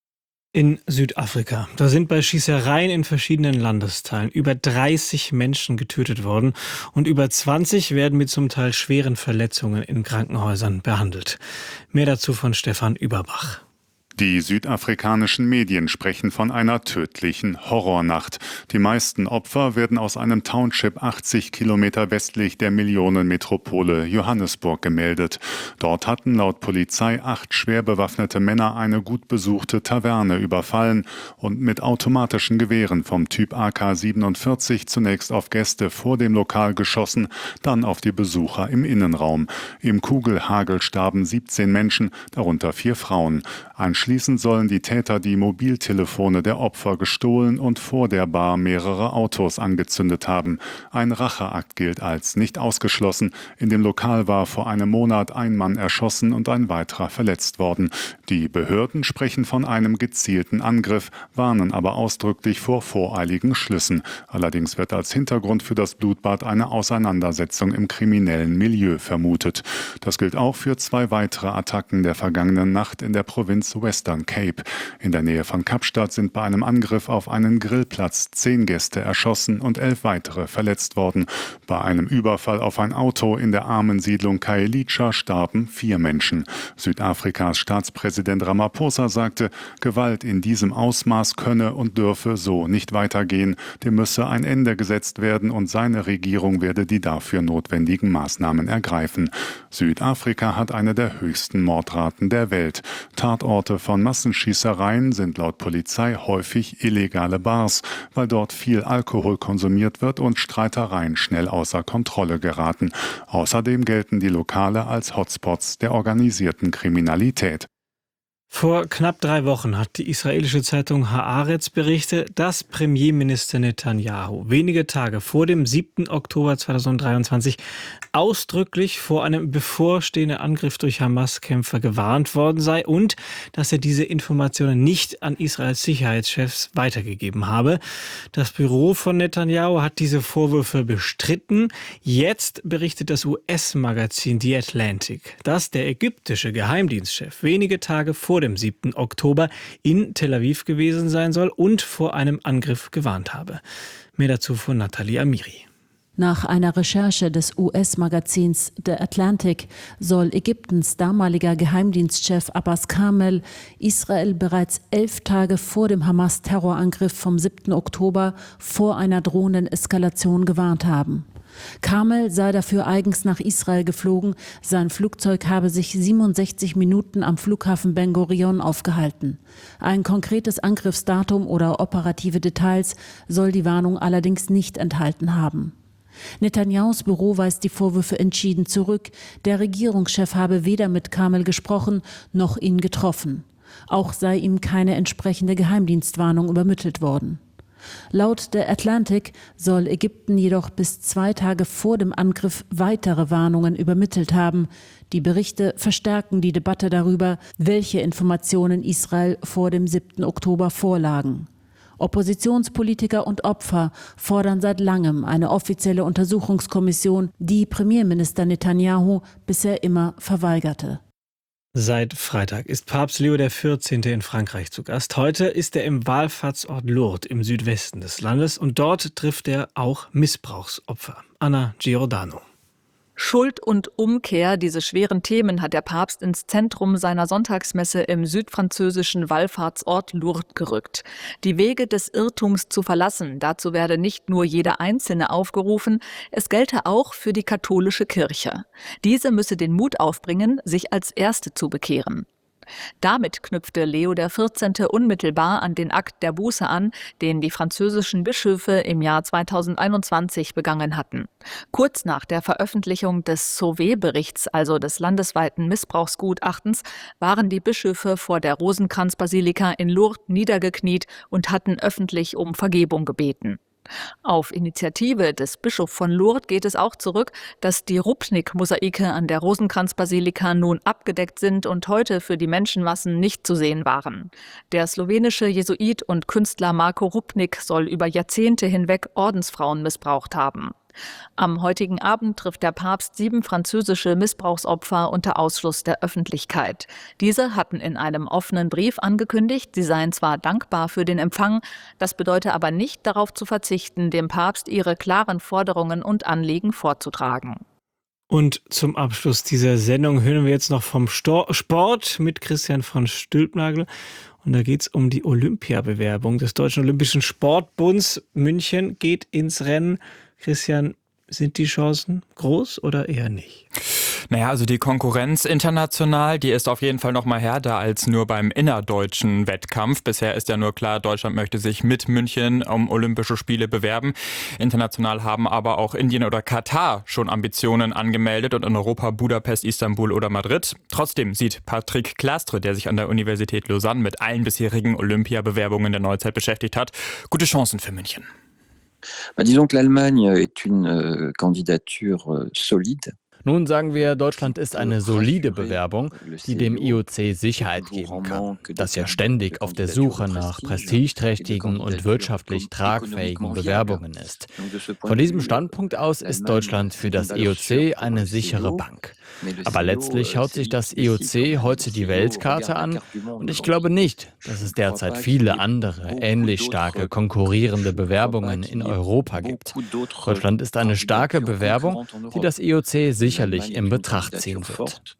In Südafrika. Da sind bei Schießereien in verschiedenen Landesteilen über dreißig Menschen getötet worden und über zwanzig werden mit zum Teil schweren Verletzungen in Krankenhäusern behandelt. Mehr dazu von Stefan Überbach. Die südafrikanischen Medien sprechen von einer tödlichen Horrornacht. Die meisten Opfer werden aus einem Township achtzig Kilometer westlich der Millionenmetropole Johannesburg gemeldet. Dort hatten laut Polizei acht schwer bewaffnete Männer eine gut besuchte Taverne überfallen und mit automatischen Gewehren vom Typ A K siebenundvierzig zunächst auf Gäste vor dem Lokal geschossen, dann auf die Besucher im Innenraum. Im Kugelhagel starben siebzehn Menschen, darunter vier Frauen. Anschließend sollen die Täter die Mobiltelefone der Opfer gestohlen und vor der Bar mehrere Autos angezündet haben. Ein Racheakt gilt als nicht ausgeschlossen. In dem Lokal war vor einem Monat ein Mann erschossen und ein weiterer verletzt worden. Die Behörden sprechen von einem gezielten Angriff, warnen aber ausdrücklich vor voreiligen Schlüssen. Allerdings wird als Hintergrund für das Blutbad eine Auseinandersetzung im kriminellen Milieu vermutet. Das gilt auch für zwei weitere Attacken der vergangenen Nacht in der Provinz Western Cape. In der Nähe von Kapstadt sind bei einem Angriff auf einen Grillplatz zehn Gäste erschossen und elf weitere verletzt worden. Bei einem Überfall auf ein Auto in der armen Siedlung Khayelitsha starben vier Menschen. Südafrikas Staatspräsident Ramaphosa sagte, Gewalt in diesem Ausmaß könne und dürfe so nicht weitergehen. Dem müsse ein Ende gesetzt werden und seine Regierung werde die dafür notwendigen Maßnahmen ergreifen. Südafrika hat eine der höchsten Mordraten der Welt. Tatorte von Massenschießereien sind laut Polizei häufig illegale Bars, weil dort viel Alkohol konsumiert wird und Streitereien schnell außer Kontrolle geraten. Außerdem gelten die Lokale als Hotspots der organisierten Kriminalität. Vor knapp drei Wochen hat die israelische Zeitung Haaretz berichtet, dass Premierminister Netanyahu wenige Tage vor dem siebten Oktober zweitausenddreiundzwanzig ausdrücklich vor einem bevorstehenden Angriff durch Hamas-Kämpfer gewarnt worden sei und dass er diese Informationen nicht an Israels Sicherheitschefs weitergegeben habe. Das Büro von Netanyahu hat diese Vorwürfe bestritten. Jetzt berichtet das U S-Magazin The Atlantic, dass der ägyptische Geheimdienstchef wenige Tage vor dem siebten Oktober in Tel Aviv gewesen sein soll und vor einem Angriff gewarnt habe. Mehr dazu von Nathalie Amiri. Nach einer Recherche des U S-Magazins The Atlantic soll Ägyptens damaliger Geheimdienstchef Abbas Kamel Israel bereits elf Tage vor dem Hamas-Terrorangriff vom siebten Oktober vor einer drohenden Eskalation gewarnt haben. Kamel sei dafür eigens nach Israel geflogen, sein Flugzeug habe sich siebenundsechzig Minuten am Flughafen Ben Gurion aufgehalten. Ein konkretes Angriffsdatum oder operative Details soll die Warnung allerdings nicht enthalten haben. Netanyahus Büro weist die Vorwürfe entschieden zurück. Der Regierungschef habe weder mit Kamel gesprochen noch ihn getroffen. Auch sei ihm keine entsprechende Geheimdienstwarnung übermittelt worden. Laut The Atlantic soll Ägypten jedoch bis zwei Tage vor dem Angriff weitere Warnungen übermittelt haben. Die Berichte verstärken die Debatte darüber, welche Informationen Israel vor dem siebten Oktober vorlagen. Oppositionspolitiker und Opfer fordern seit langem eine offizielle Untersuchungskommission, die Premierminister Netanyahu bisher immer verweigerte. Seit Freitag ist Papst Leo der vierzehnte in Frankreich zu Gast. Heute ist er im Wallfahrtsort Lourdes im Südwesten des Landes und dort trifft er auch Missbrauchsopfer. Anna Giordano. Schuld und Umkehr, diese schweren Themen hat der Papst ins Zentrum seiner Sonntagsmesse im südfranzösischen Wallfahrtsort Lourdes gerückt. Die Wege des Irrtums zu verlassen, dazu werde nicht nur jeder Einzelne aufgerufen, es gelte auch für die katholische Kirche. Diese müsse den Mut aufbringen, sich als Erste zu bekehren. Damit knüpfte Leo der vierzehnte unmittelbar an den Akt der Buße an, den die französischen Bischöfe im Jahr zweitausendeinundzwanzig begangen hatten. Kurz nach der Veröffentlichung des Sauvé-Berichts, also des landesweiten Missbrauchsgutachtens, waren die Bischöfe vor der Rosenkranzbasilika in Lourdes niedergekniet und hatten öffentlich um Vergebung gebeten. Auf Initiative des Bischofs von Lourdes geht es auch zurück, dass die Rupnik-Mosaike an der Rosenkranzbasilika nun abgedeckt sind und heute für die Menschenmassen nicht zu sehen waren. Der slowenische Jesuit und Künstler Marko Rupnik soll über Jahrzehnte hinweg Ordensfrauen missbraucht haben. Am heutigen Abend trifft der Papst sieben französische Missbrauchsopfer unter Ausschluss der Öffentlichkeit. Diese hatten in einem offenen Brief angekündigt, sie seien zwar dankbar für den Empfang, das bedeute aber nicht, darauf zu verzichten, dem Papst ihre klaren Forderungen und Anliegen vorzutragen. Und zum Abschluss dieser Sendung hören wir jetzt noch vom Stor- Sport mit Christian von Stülpnagel. Und da geht es um die Olympiabewerbung des Deutschen Olympischen Sportbunds. München geht ins Rennen. Christian, sind die Chancen groß oder eher nicht? Naja, also die Konkurrenz international, die ist auf jeden Fall noch mal härter als nur beim innerdeutschen Wettkampf. Bisher ist ja nur klar, Deutschland möchte sich mit München um Olympische Spiele bewerben. International haben aber auch Indien oder Katar schon Ambitionen angemeldet und in Europa Budapest, Istanbul oder Madrid. Trotzdem sieht Patrick Clastres, der sich an der Universität Lausanne mit allen bisherigen Olympiabewerbungen der Neuzeit beschäftigt hat, gute Chancen für München. Bah, disons que l'Allemagne est une euh, candidature euh, solide. Nun sagen wir, Deutschland ist eine solide Bewerbung, die dem I O C Sicherheit geben kann, das ja ständig auf der Suche nach prestigeträchtigen und wirtschaftlich tragfähigen Bewerbungen ist. Von diesem Standpunkt aus ist Deutschland für das I O C eine sichere Bank. Aber letztlich schaut sich das I O C heute die Weltkarte an und ich glaube nicht, dass es derzeit viele andere, ähnlich starke, konkurrierende Bewerbungen in Europa gibt. Deutschland ist eine starke Bewerbung, die das I O C sicherlich in Betracht ziehen wird.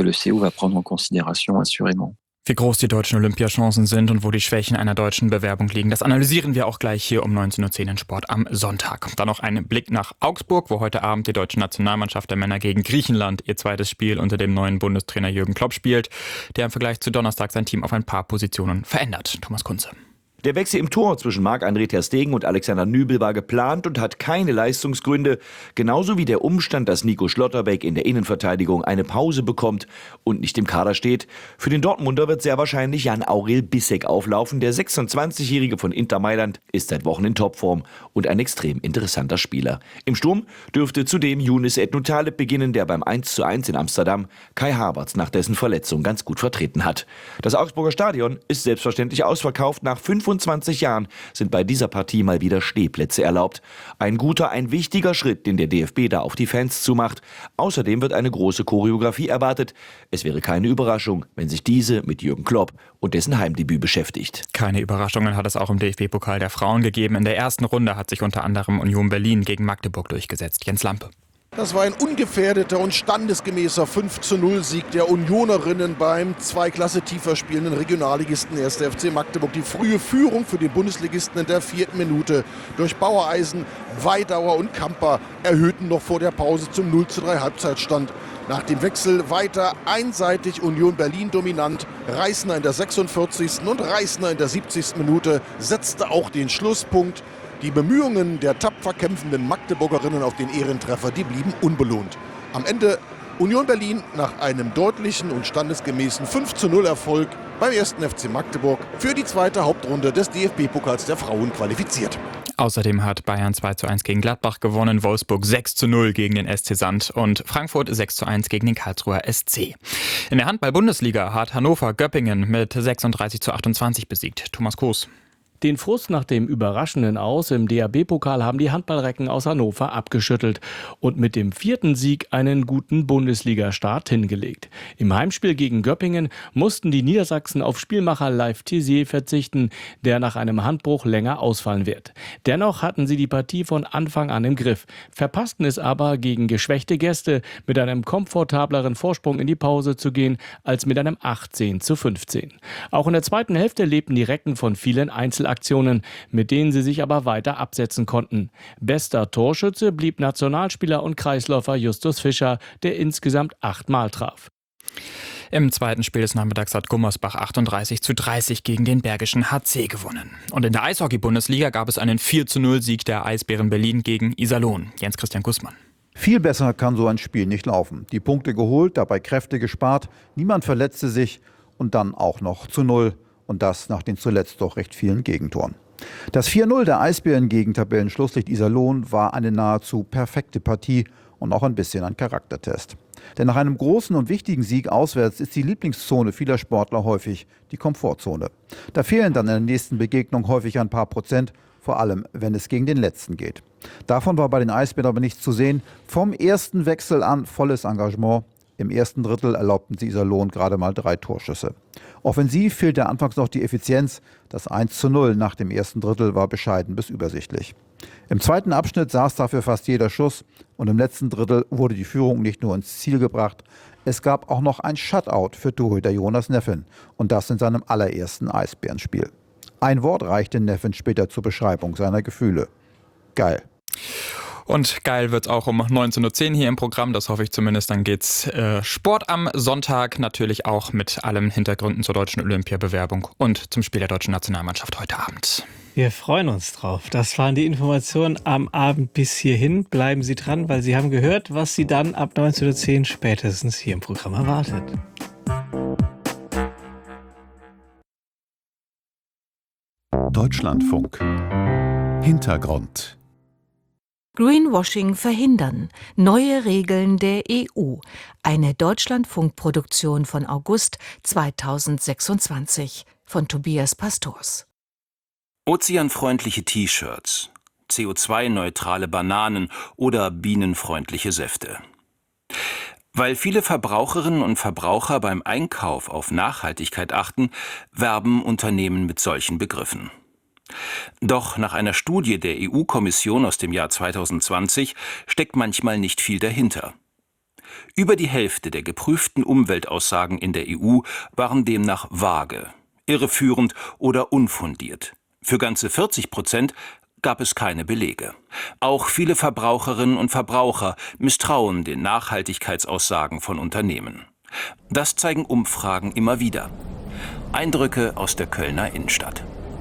Wie groß die deutschen Olympiachancen sind und wo die Schwächen einer deutschen Bewerbung liegen, das analysieren wir auch gleich hier um neunzehn Uhr zehn in Sport am Sonntag. Dann noch ein Blick nach Augsburg, wo heute Abend die deutsche Nationalmannschaft der Männer gegen Griechenland ihr zweites Spiel unter dem neuen Bundestrainer Jürgen Klopp spielt, der im Vergleich zu Donnerstag sein Team auf ein paar Positionen verändert. Thomas Kunze. Der Wechsel im Tor zwischen Marc-André ter Stegen und Alexander Nübel war geplant und hat keine Leistungsgründe. Genauso wie der Umstand, dass Nico Schlotterbeck in der Innenverteidigung eine Pause bekommt und nicht im Kader steht. Für den Dortmunder wird sehr wahrscheinlich Jan-Aurel Bissek auflaufen. Der sechsundzwanzigjährige von Inter Mailand ist seit Wochen in Topform und ein extrem interessanter Spieler. Im Sturm dürfte zudem Younis Ednutaleb beginnen, der beim eins zu eins in Amsterdam Kai Havertz nach dessen Verletzung ganz gut vertreten hat. Das Augsburger Stadion ist selbstverständlich ausverkauft. Nach fünfundzwanzig Jahren sind bei dieser Partie mal wieder Stehplätze erlaubt. Ein guter, ein wichtiger Schritt, den der D F B da auf die Fans zumacht. Außerdem wird eine große Choreografie erwartet. Es wäre keine Überraschung, wenn sich diese mit Jürgen Klopp und dessen Heimdebüt beschäftigt. Keine Überraschungen hat es auch im D F B-Pokal der Frauen gegeben. In der ersten Runde hat sich unter anderem Union Berlin gegen Magdeburg durchgesetzt. Jens Lampe. Das war ein ungefährdeter und standesgemäßer fünf zu null Sieg der Unionerinnen beim zwei Klasse tiefer spielenden Regionalligisten erster F C Magdeburg. Die frühe Führung für die Bundesligisten in der vierten Minute durch Bauereisen, Weidauer und Kamper erhöhten noch vor der Pause zum null zu drei Halbzeitstand. Nach dem Wechsel weiter einseitig Union Berlin dominant. Reisner in der sechsundvierzigsten und Reisner in der siebzigsten Minute setzte auch den Schlusspunkt. Die Bemühungen der tapfer kämpfenden Magdeburgerinnen auf den Ehrentreffer, die blieben unbelohnt. Am Ende Union Berlin nach einem deutlichen und standesgemäßen fünf zu null Erfolg beim ersten F C Magdeburg für die zweite Hauptrunde des D F B-Pokals der Frauen qualifiziert. Außerdem hat Bayern zwei zu eins gegen Gladbach gewonnen, Wolfsburg sechs zu null gegen den S C Sand und Frankfurt sechs zu eins gegen den Karlsruher S C. In der Handball-Bundesliga hat Hannover Göppingen mit sechsunddreißig zu achtundzwanzig besiegt. Thomas Koos. Den Frust nach dem überraschenden Aus im D H B-Pokal haben die Handballrecken aus Hannover abgeschüttelt und mit dem vierten Sieg einen guten Bundesliga-Start hingelegt. Im Heimspiel gegen Göppingen mussten die Niedersachsen auf Spielmacher Leif Tissier verzichten, der nach einem Handbruch länger ausfallen wird. Dennoch hatten sie die Partie von Anfang an im Griff, verpassten es aber gegen geschwächte Gäste mit einem komfortableren Vorsprung in die Pause zu gehen als mit einem achtzehn zu fünfzehn. Auch in der zweiten Hälfte lebten die Recken von vielen Einzelaktionen, mit denen sie sich aber weiter absetzen konnten. Bester Torschütze blieb Nationalspieler und Kreisläufer Justus Fischer, der insgesamt achtmal traf. Im zweiten Spiel des Nachmittags hat Gummersbach achtunddreißig zu dreißig gegen den Bergischen H C gewonnen. Und in der Eishockey-Bundesliga gab es einen vier zu null Sieg der Eisbären Berlin gegen Iserlohn. Jens-Christian Gussmann. Viel besser kann so ein Spiel nicht laufen. Die Punkte geholt, dabei Kräfte gespart, niemand verletzte sich und dann auch noch zu null. Und das nach den zuletzt doch recht vielen Gegentoren. Das vier null der Eisbären gegen Tabellenschlusslicht Iserlohn war eine nahezu perfekte Partie und auch ein bisschen ein Charaktertest. Denn nach einem großen und wichtigen Sieg auswärts ist die Lieblingszone vieler Sportler häufig die Komfortzone. Da fehlen dann in der nächsten Begegnung häufig ein paar Prozent, vor allem wenn es gegen den Letzten geht. Davon war bei den Eisbären aber nichts zu sehen. Vom ersten Wechsel an volles Engagement. Im ersten Drittel erlaubten sie Iserlohn gerade mal drei Torschüsse. Offensiv fehlte anfangs noch die Effizienz. Das eins zu null nach dem ersten Drittel war bescheiden bis übersichtlich. Im zweiten Abschnitt saß dafür fast jeder Schuss und im letzten Drittel wurde die Führung nicht nur ins Ziel gebracht, es gab auch noch ein Shutout für Torhüter Jonas Neffen und das in seinem allerersten Eisbärenspiel. Ein Wort reichte Neffen später zur Beschreibung seiner Gefühle. Geil. Und geil wird's auch um neunzehn Uhr zehn hier im Programm, das hoffe ich zumindest. Dann geht's äh, Sport am Sonntag, natürlich auch mit allen Hintergründen zur deutschen Olympiabewerbung und zum Spiel der deutschen Nationalmannschaft heute Abend. Wir freuen uns drauf. Das waren die Informationen am Abend bis hierhin. Bleiben Sie dran, weil Sie haben gehört, was Sie dann ab neunzehn Uhr zehn spätestens hier im Programm erwartet. Deutschlandfunk. Hintergrund. Greenwashing verhindern. Neue Regeln der E U. Eine Deutschlandfunk-Produktion von August zweitausendsechsundzwanzig von Tobias Pastors. Ozeanfreundliche T-Shirts, C O zwei neutrale Bananen oder bienenfreundliche Säfte. Weil viele Verbraucherinnen und Verbraucher beim Einkauf auf Nachhaltigkeit achten, werben Unternehmen mit solchen Begriffen. Doch nach einer Studie der E U-Kommission aus dem Jahr zweitausendzwanzig steckt manchmal nicht viel dahinter. Über die Hälfte der geprüften Umweltaussagen in der E U waren demnach vage, irreführend oder unfundiert. Für ganze vierzig Prozent gab es keine Belege. Auch viele Verbraucherinnen und Verbraucher misstrauen den Nachhaltigkeitsaussagen von Unternehmen. Das zeigen Umfragen immer wieder. Eindrücke aus der Kölner Innenstadt.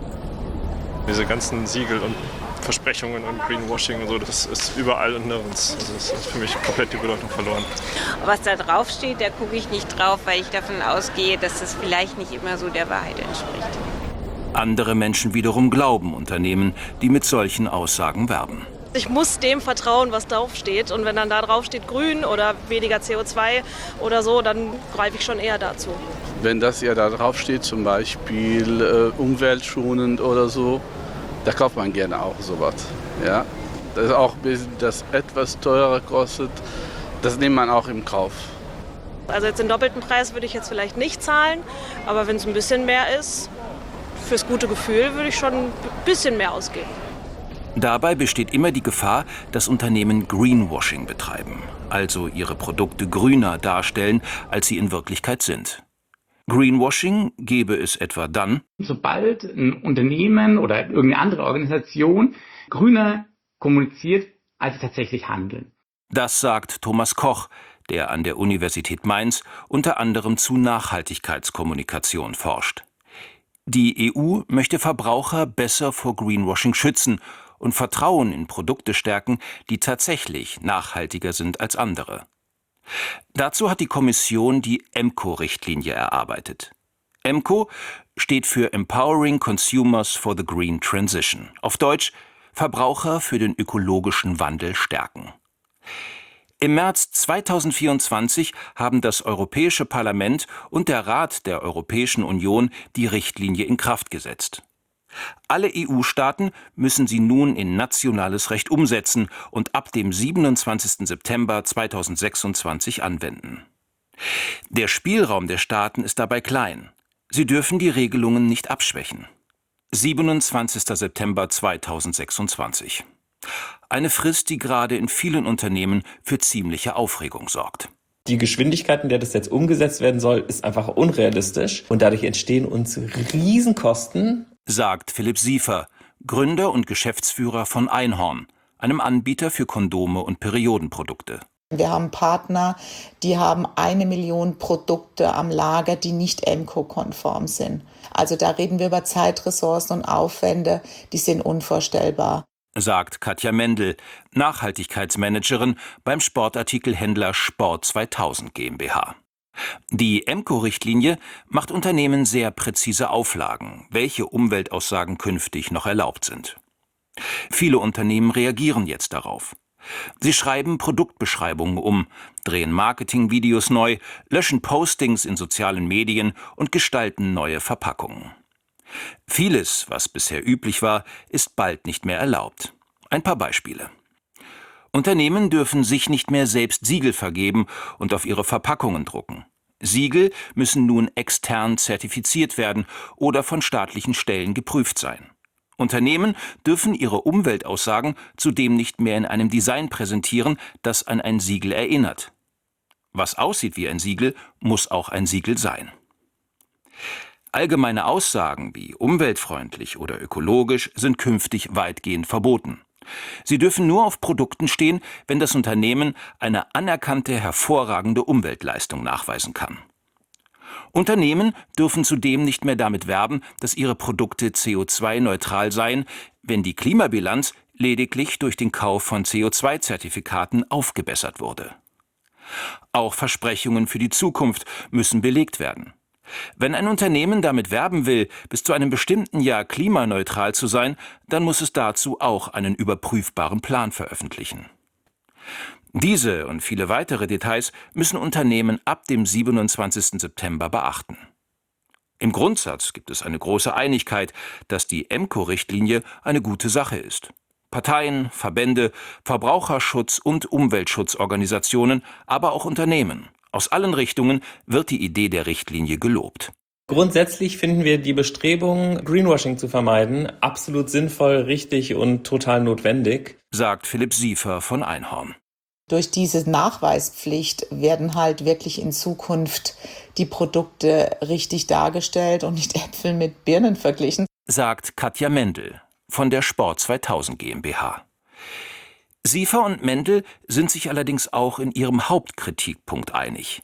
Diese ganzen Siegel und Versprechungen und Greenwashing und so, das ist überall und nirgends. Also das ist für mich komplett die Bedeutung verloren. Was da drauf steht, da gucke ich nicht drauf, weil ich davon ausgehe, dass das vielleicht nicht immer so der Wahrheit entspricht. Andere Menschen wiederum glauben Unternehmen, die mit solchen Aussagen werben. Ich muss dem vertrauen, was draufsteht. Und wenn dann da drauf steht grün oder weniger C O zwei oder so, dann greife ich schon eher dazu. Wenn das ja da drauf steht, zum Beispiel äh, umweltschonend oder so, da kauft man gerne auch sowas. Ja? Das ist auch ein bisschen, das etwas teurer kostet, das nimmt man auch im Kauf. Also jetzt den doppelten Preis würde ich jetzt vielleicht nicht zahlen, aber wenn es ein bisschen mehr ist, fürs gute Gefühl würde ich schon ein bisschen mehr ausgeben. Dabei besteht immer die Gefahr, dass Unternehmen Greenwashing betreiben, also ihre Produkte grüner darstellen, als sie in Wirklichkeit sind. Greenwashing gäbe es etwa dann, sobald ein Unternehmen oder irgendeine andere Organisation grüner kommuniziert, als sie tatsächlich handeln. Das sagt Thomas Koch, der an der Universität Mainz unter anderem zu Nachhaltigkeitskommunikation forscht. Die E U möchte Verbraucher besser vor Greenwashing schützen und Vertrauen in Produkte stärken, die tatsächlich nachhaltiger sind als andere. Dazu hat die Kommission die E M C O-Richtlinie erarbeitet. E M C O steht für Empowering Consumers for the Green Transition. Auf Deutsch Verbraucher für den ökologischen Wandel stärken. Im März zweitausendvierundzwanzig haben das Europäische Parlament und der Rat der Europäischen Union die Richtlinie in Kraft gesetzt. Alle E U-Staaten müssen sie nun in nationales Recht umsetzen und ab dem siebenundzwanzigsten September zweitausendsechsundzwanzig anwenden. Der Spielraum der Staaten ist dabei klein. Sie dürfen die Regelungen nicht abschwächen. siebenundzwanzigster September zweitausendsechsundzwanzig. Eine Frist, die gerade in vielen Unternehmen für ziemliche Aufregung sorgt. Die Geschwindigkeit, in der das jetzt umgesetzt werden soll, ist einfach unrealistisch und dadurch entstehen uns Riesenkosten, sagt Philipp Siefer, Gründer und Geschäftsführer von Einhorn, einem Anbieter für Kondome und Periodenprodukte. Wir haben Partner, die haben eine Million Produkte am Lager, die nicht E M C O-konform sind. Also da reden wir über Zeitressourcen und Aufwände, die sind unvorstellbar, sagt Katja Mendel, Nachhaltigkeitsmanagerin beim Sportartikelhändler Sport zweitausend GmbH. Die EMCO-Richtlinie macht Unternehmen sehr präzise Auflagen, welche Umweltaussagen künftig noch erlaubt sind. Viele Unternehmen reagieren jetzt darauf. Sie schreiben Produktbeschreibungen um, drehen Marketingvideos neu, löschen Postings in sozialen Medien und gestalten neue Verpackungen. Vieles, was bisher üblich war, ist bald nicht mehr erlaubt. Ein paar Beispiele. Unternehmen dürfen sich nicht mehr selbst Siegel vergeben und auf ihre Verpackungen drucken. Siegel müssen nun extern zertifiziert werden oder von staatlichen Stellen geprüft sein. Unternehmen dürfen ihre Umweltaussagen zudem nicht mehr in einem Design präsentieren, das an ein Siegel erinnert. Was aussieht wie ein Siegel, muss auch ein Siegel sein. Allgemeine Aussagen wie umweltfreundlich oder ökologisch sind künftig weitgehend verboten. Sie dürfen nur auf Produkten stehen, wenn das Unternehmen eine anerkannte hervorragende Umweltleistung nachweisen kann. Unternehmen dürfen zudem nicht mehr damit werben, dass ihre Produkte C O zwei neutral seien, wenn die Klimabilanz lediglich durch den Kauf von C O zwei Zertifikaten aufgebessert wurde. Auch Versprechungen für die Zukunft müssen belegt werden. Wenn ein Unternehmen damit werben will, bis zu einem bestimmten Jahr klimaneutral zu sein, dann muss es dazu auch einen überprüfbaren Plan veröffentlichen. Diese und viele weitere Details müssen Unternehmen ab dem siebenundzwanzigsten September beachten. Im Grundsatz gibt es eine große Einigkeit, dass die EMCO-Richtlinie eine gute Sache ist. Parteien, Verbände, Verbraucherschutz- und Umweltschutzorganisationen, aber auch Unternehmen. Aus allen Richtungen wird die Idee der Richtlinie gelobt. Grundsätzlich finden wir die Bestrebungen, Greenwashing zu vermeiden, absolut sinnvoll, richtig und total notwendig, sagt Philipp Siefer von Einhorn. Durch diese Nachweispflicht werden halt wirklich in Zukunft die Produkte richtig dargestellt und nicht Äpfel mit Birnen verglichen, sagt Katja Mendel von der Sport zweitausend GmbH. Siefer und Mendel sind sich allerdings auch in ihrem Hauptkritikpunkt einig.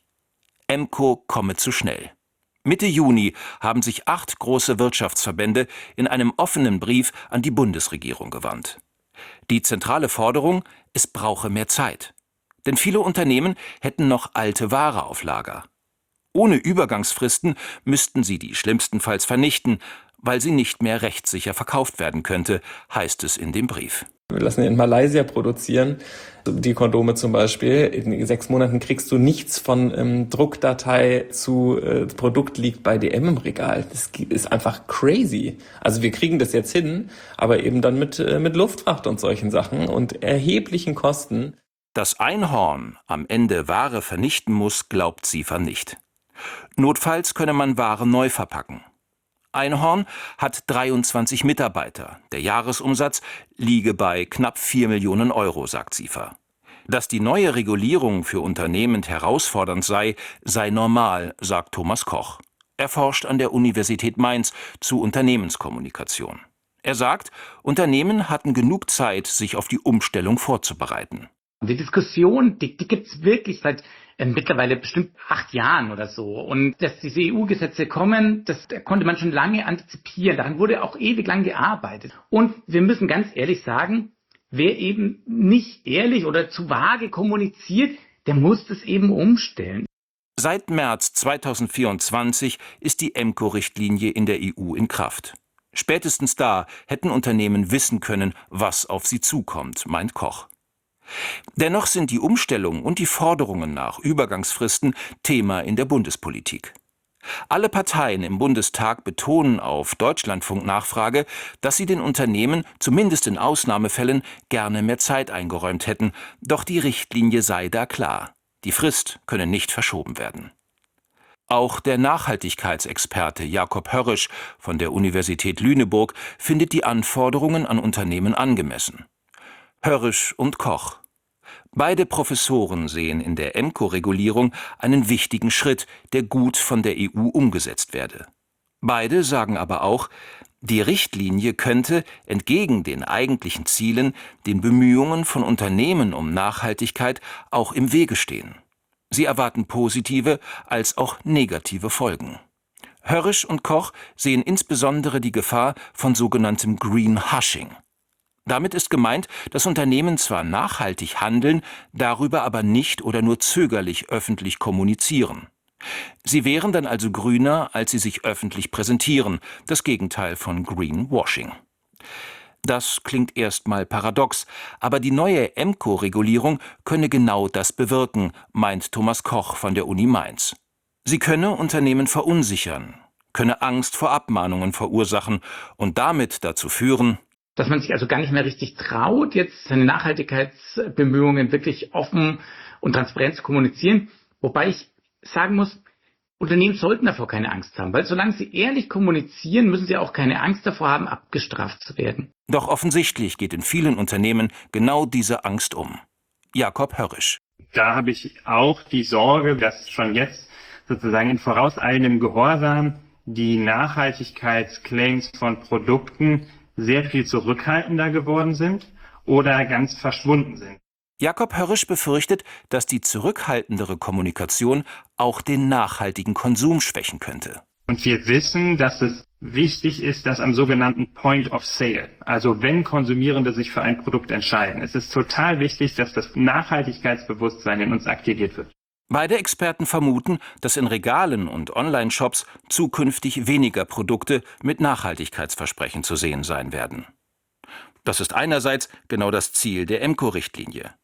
EMCO komme zu schnell. Mitte Juni haben sich acht große Wirtschaftsverbände in einem offenen Brief an die Bundesregierung gewandt. Die zentrale Forderung: Es brauche mehr Zeit. Denn viele Unternehmen hätten noch alte Ware auf Lager. Ohne Übergangsfristen müssten sie die schlimmstenfalls vernichten, weil sie nicht mehr rechtssicher verkauft werden könnte, heißt es in dem Brief. Wir lassen in Malaysia produzieren, die Kondome zum Beispiel. In sechs Monaten kriegst du nichts von ähm, Druckdatei zu äh, Produkt liegt bei D M im Regal. Das ist einfach crazy. Also wir kriegen das jetzt hin, aber eben dann mit, äh, mit Luftfracht und solchen Sachen und erheblichen Kosten. Dass Einhorn am Ende Ware vernichten muss, glaubt Siefer nicht. Notfalls könne man Ware neu verpacken. Einhorn hat dreiundzwanzig Mitarbeiter. Der Jahresumsatz liege bei knapp vier Millionen Euro, sagt Siefer. Dass die neue Regulierung für Unternehmen herausfordernd sei, sei normal, sagt Thomas Koch. Er forscht an der Universität Mainz zu Unternehmenskommunikation. Er sagt, Unternehmen hatten genug Zeit, sich auf die Umstellung vorzubereiten. Die Diskussion, die, die gibt es wirklich seit äh, mittlerweile bestimmt acht Jahren oder so. Und dass diese E U-Gesetze kommen, das da konnte man schon lange antizipieren. Daran wurde auch ewig lang gearbeitet. Und wir müssen ganz ehrlich sagen, wer eben nicht ehrlich oder zu vage kommuniziert, der muss das eben umstellen. Seit März zweitausendvierundzwanzig ist die EMCO-Richtlinie in der E U in Kraft. Spätestens da hätten Unternehmen wissen können, was auf sie zukommt, meint Koch. Dennoch sind die Umstellung und die Forderungen nach Übergangsfristen Thema in der Bundespolitik. Alle Parteien im Bundestag betonen auf Deutschlandfunk-Nachfrage, dass sie den Unternehmen, zumindest in Ausnahmefällen, gerne mehr Zeit eingeräumt hätten. Doch die Richtlinie sei da klar. Die Frist könne nicht verschoben werden. Auch der Nachhaltigkeitsexperte Jakob Hörrisch von der Universität Lüneburg findet die Anforderungen an Unternehmen angemessen. Hörrisch und Koch. Beide Professoren sehen in der EMCO-Regulierung einen wichtigen Schritt, der gut von der E U umgesetzt werde. Beide sagen aber auch, die Richtlinie könnte, entgegen den eigentlichen Zielen, den Bemühungen von Unternehmen um Nachhaltigkeit auch im Wege stehen. Sie erwarten positive als auch negative Folgen. Hörrisch und Koch sehen insbesondere die Gefahr von sogenanntem Greenwashing. Damit ist gemeint, dass Unternehmen zwar nachhaltig handeln, darüber aber nicht oder nur zögerlich öffentlich kommunizieren. Sie wären dann also grüner, als sie sich öffentlich präsentieren, das Gegenteil von Greenwashing. Das klingt erstmal paradox, aber die neue E M C O-Regulierung könne genau das bewirken, meint Thomas Koch von der Uni Mainz. Sie könne Unternehmen verunsichern, könne Angst vor Abmahnungen verursachen und damit dazu führen, dass man sich also gar nicht mehr richtig traut, jetzt seine Nachhaltigkeitsbemühungen wirklich offen und transparent zu kommunizieren. Wobei ich sagen muss, Unternehmen sollten davor keine Angst haben, weil solange sie ehrlich kommunizieren, müssen sie auch keine Angst davor haben, abgestraft zu werden. Doch offensichtlich geht in vielen Unternehmen genau diese Angst um. Jakob Hörrisch. Da habe ich auch die Sorge, dass schon jetzt sozusagen in vorauseilendem Gehorsam die Nachhaltigkeitsclaims von Produkten sehr viel zurückhaltender geworden sind oder ganz verschwunden sind. Jakob Hörrisch befürchtet, dass die zurückhaltendere Kommunikation auch den nachhaltigen Konsum schwächen könnte. Und wir wissen, dass es wichtig ist, dass am sogenannten Point of Sale, also wenn Konsumierende sich für ein Produkt entscheiden, es ist total wichtig, dass das Nachhaltigkeitsbewusstsein in uns aktiviert wird. Beide Experten vermuten, dass in Regalen und Online-Shops zukünftig weniger Produkte mit Nachhaltigkeitsversprechen zu sehen sein werden. Das ist einerseits genau das Ziel der E M C O-Richtlinie.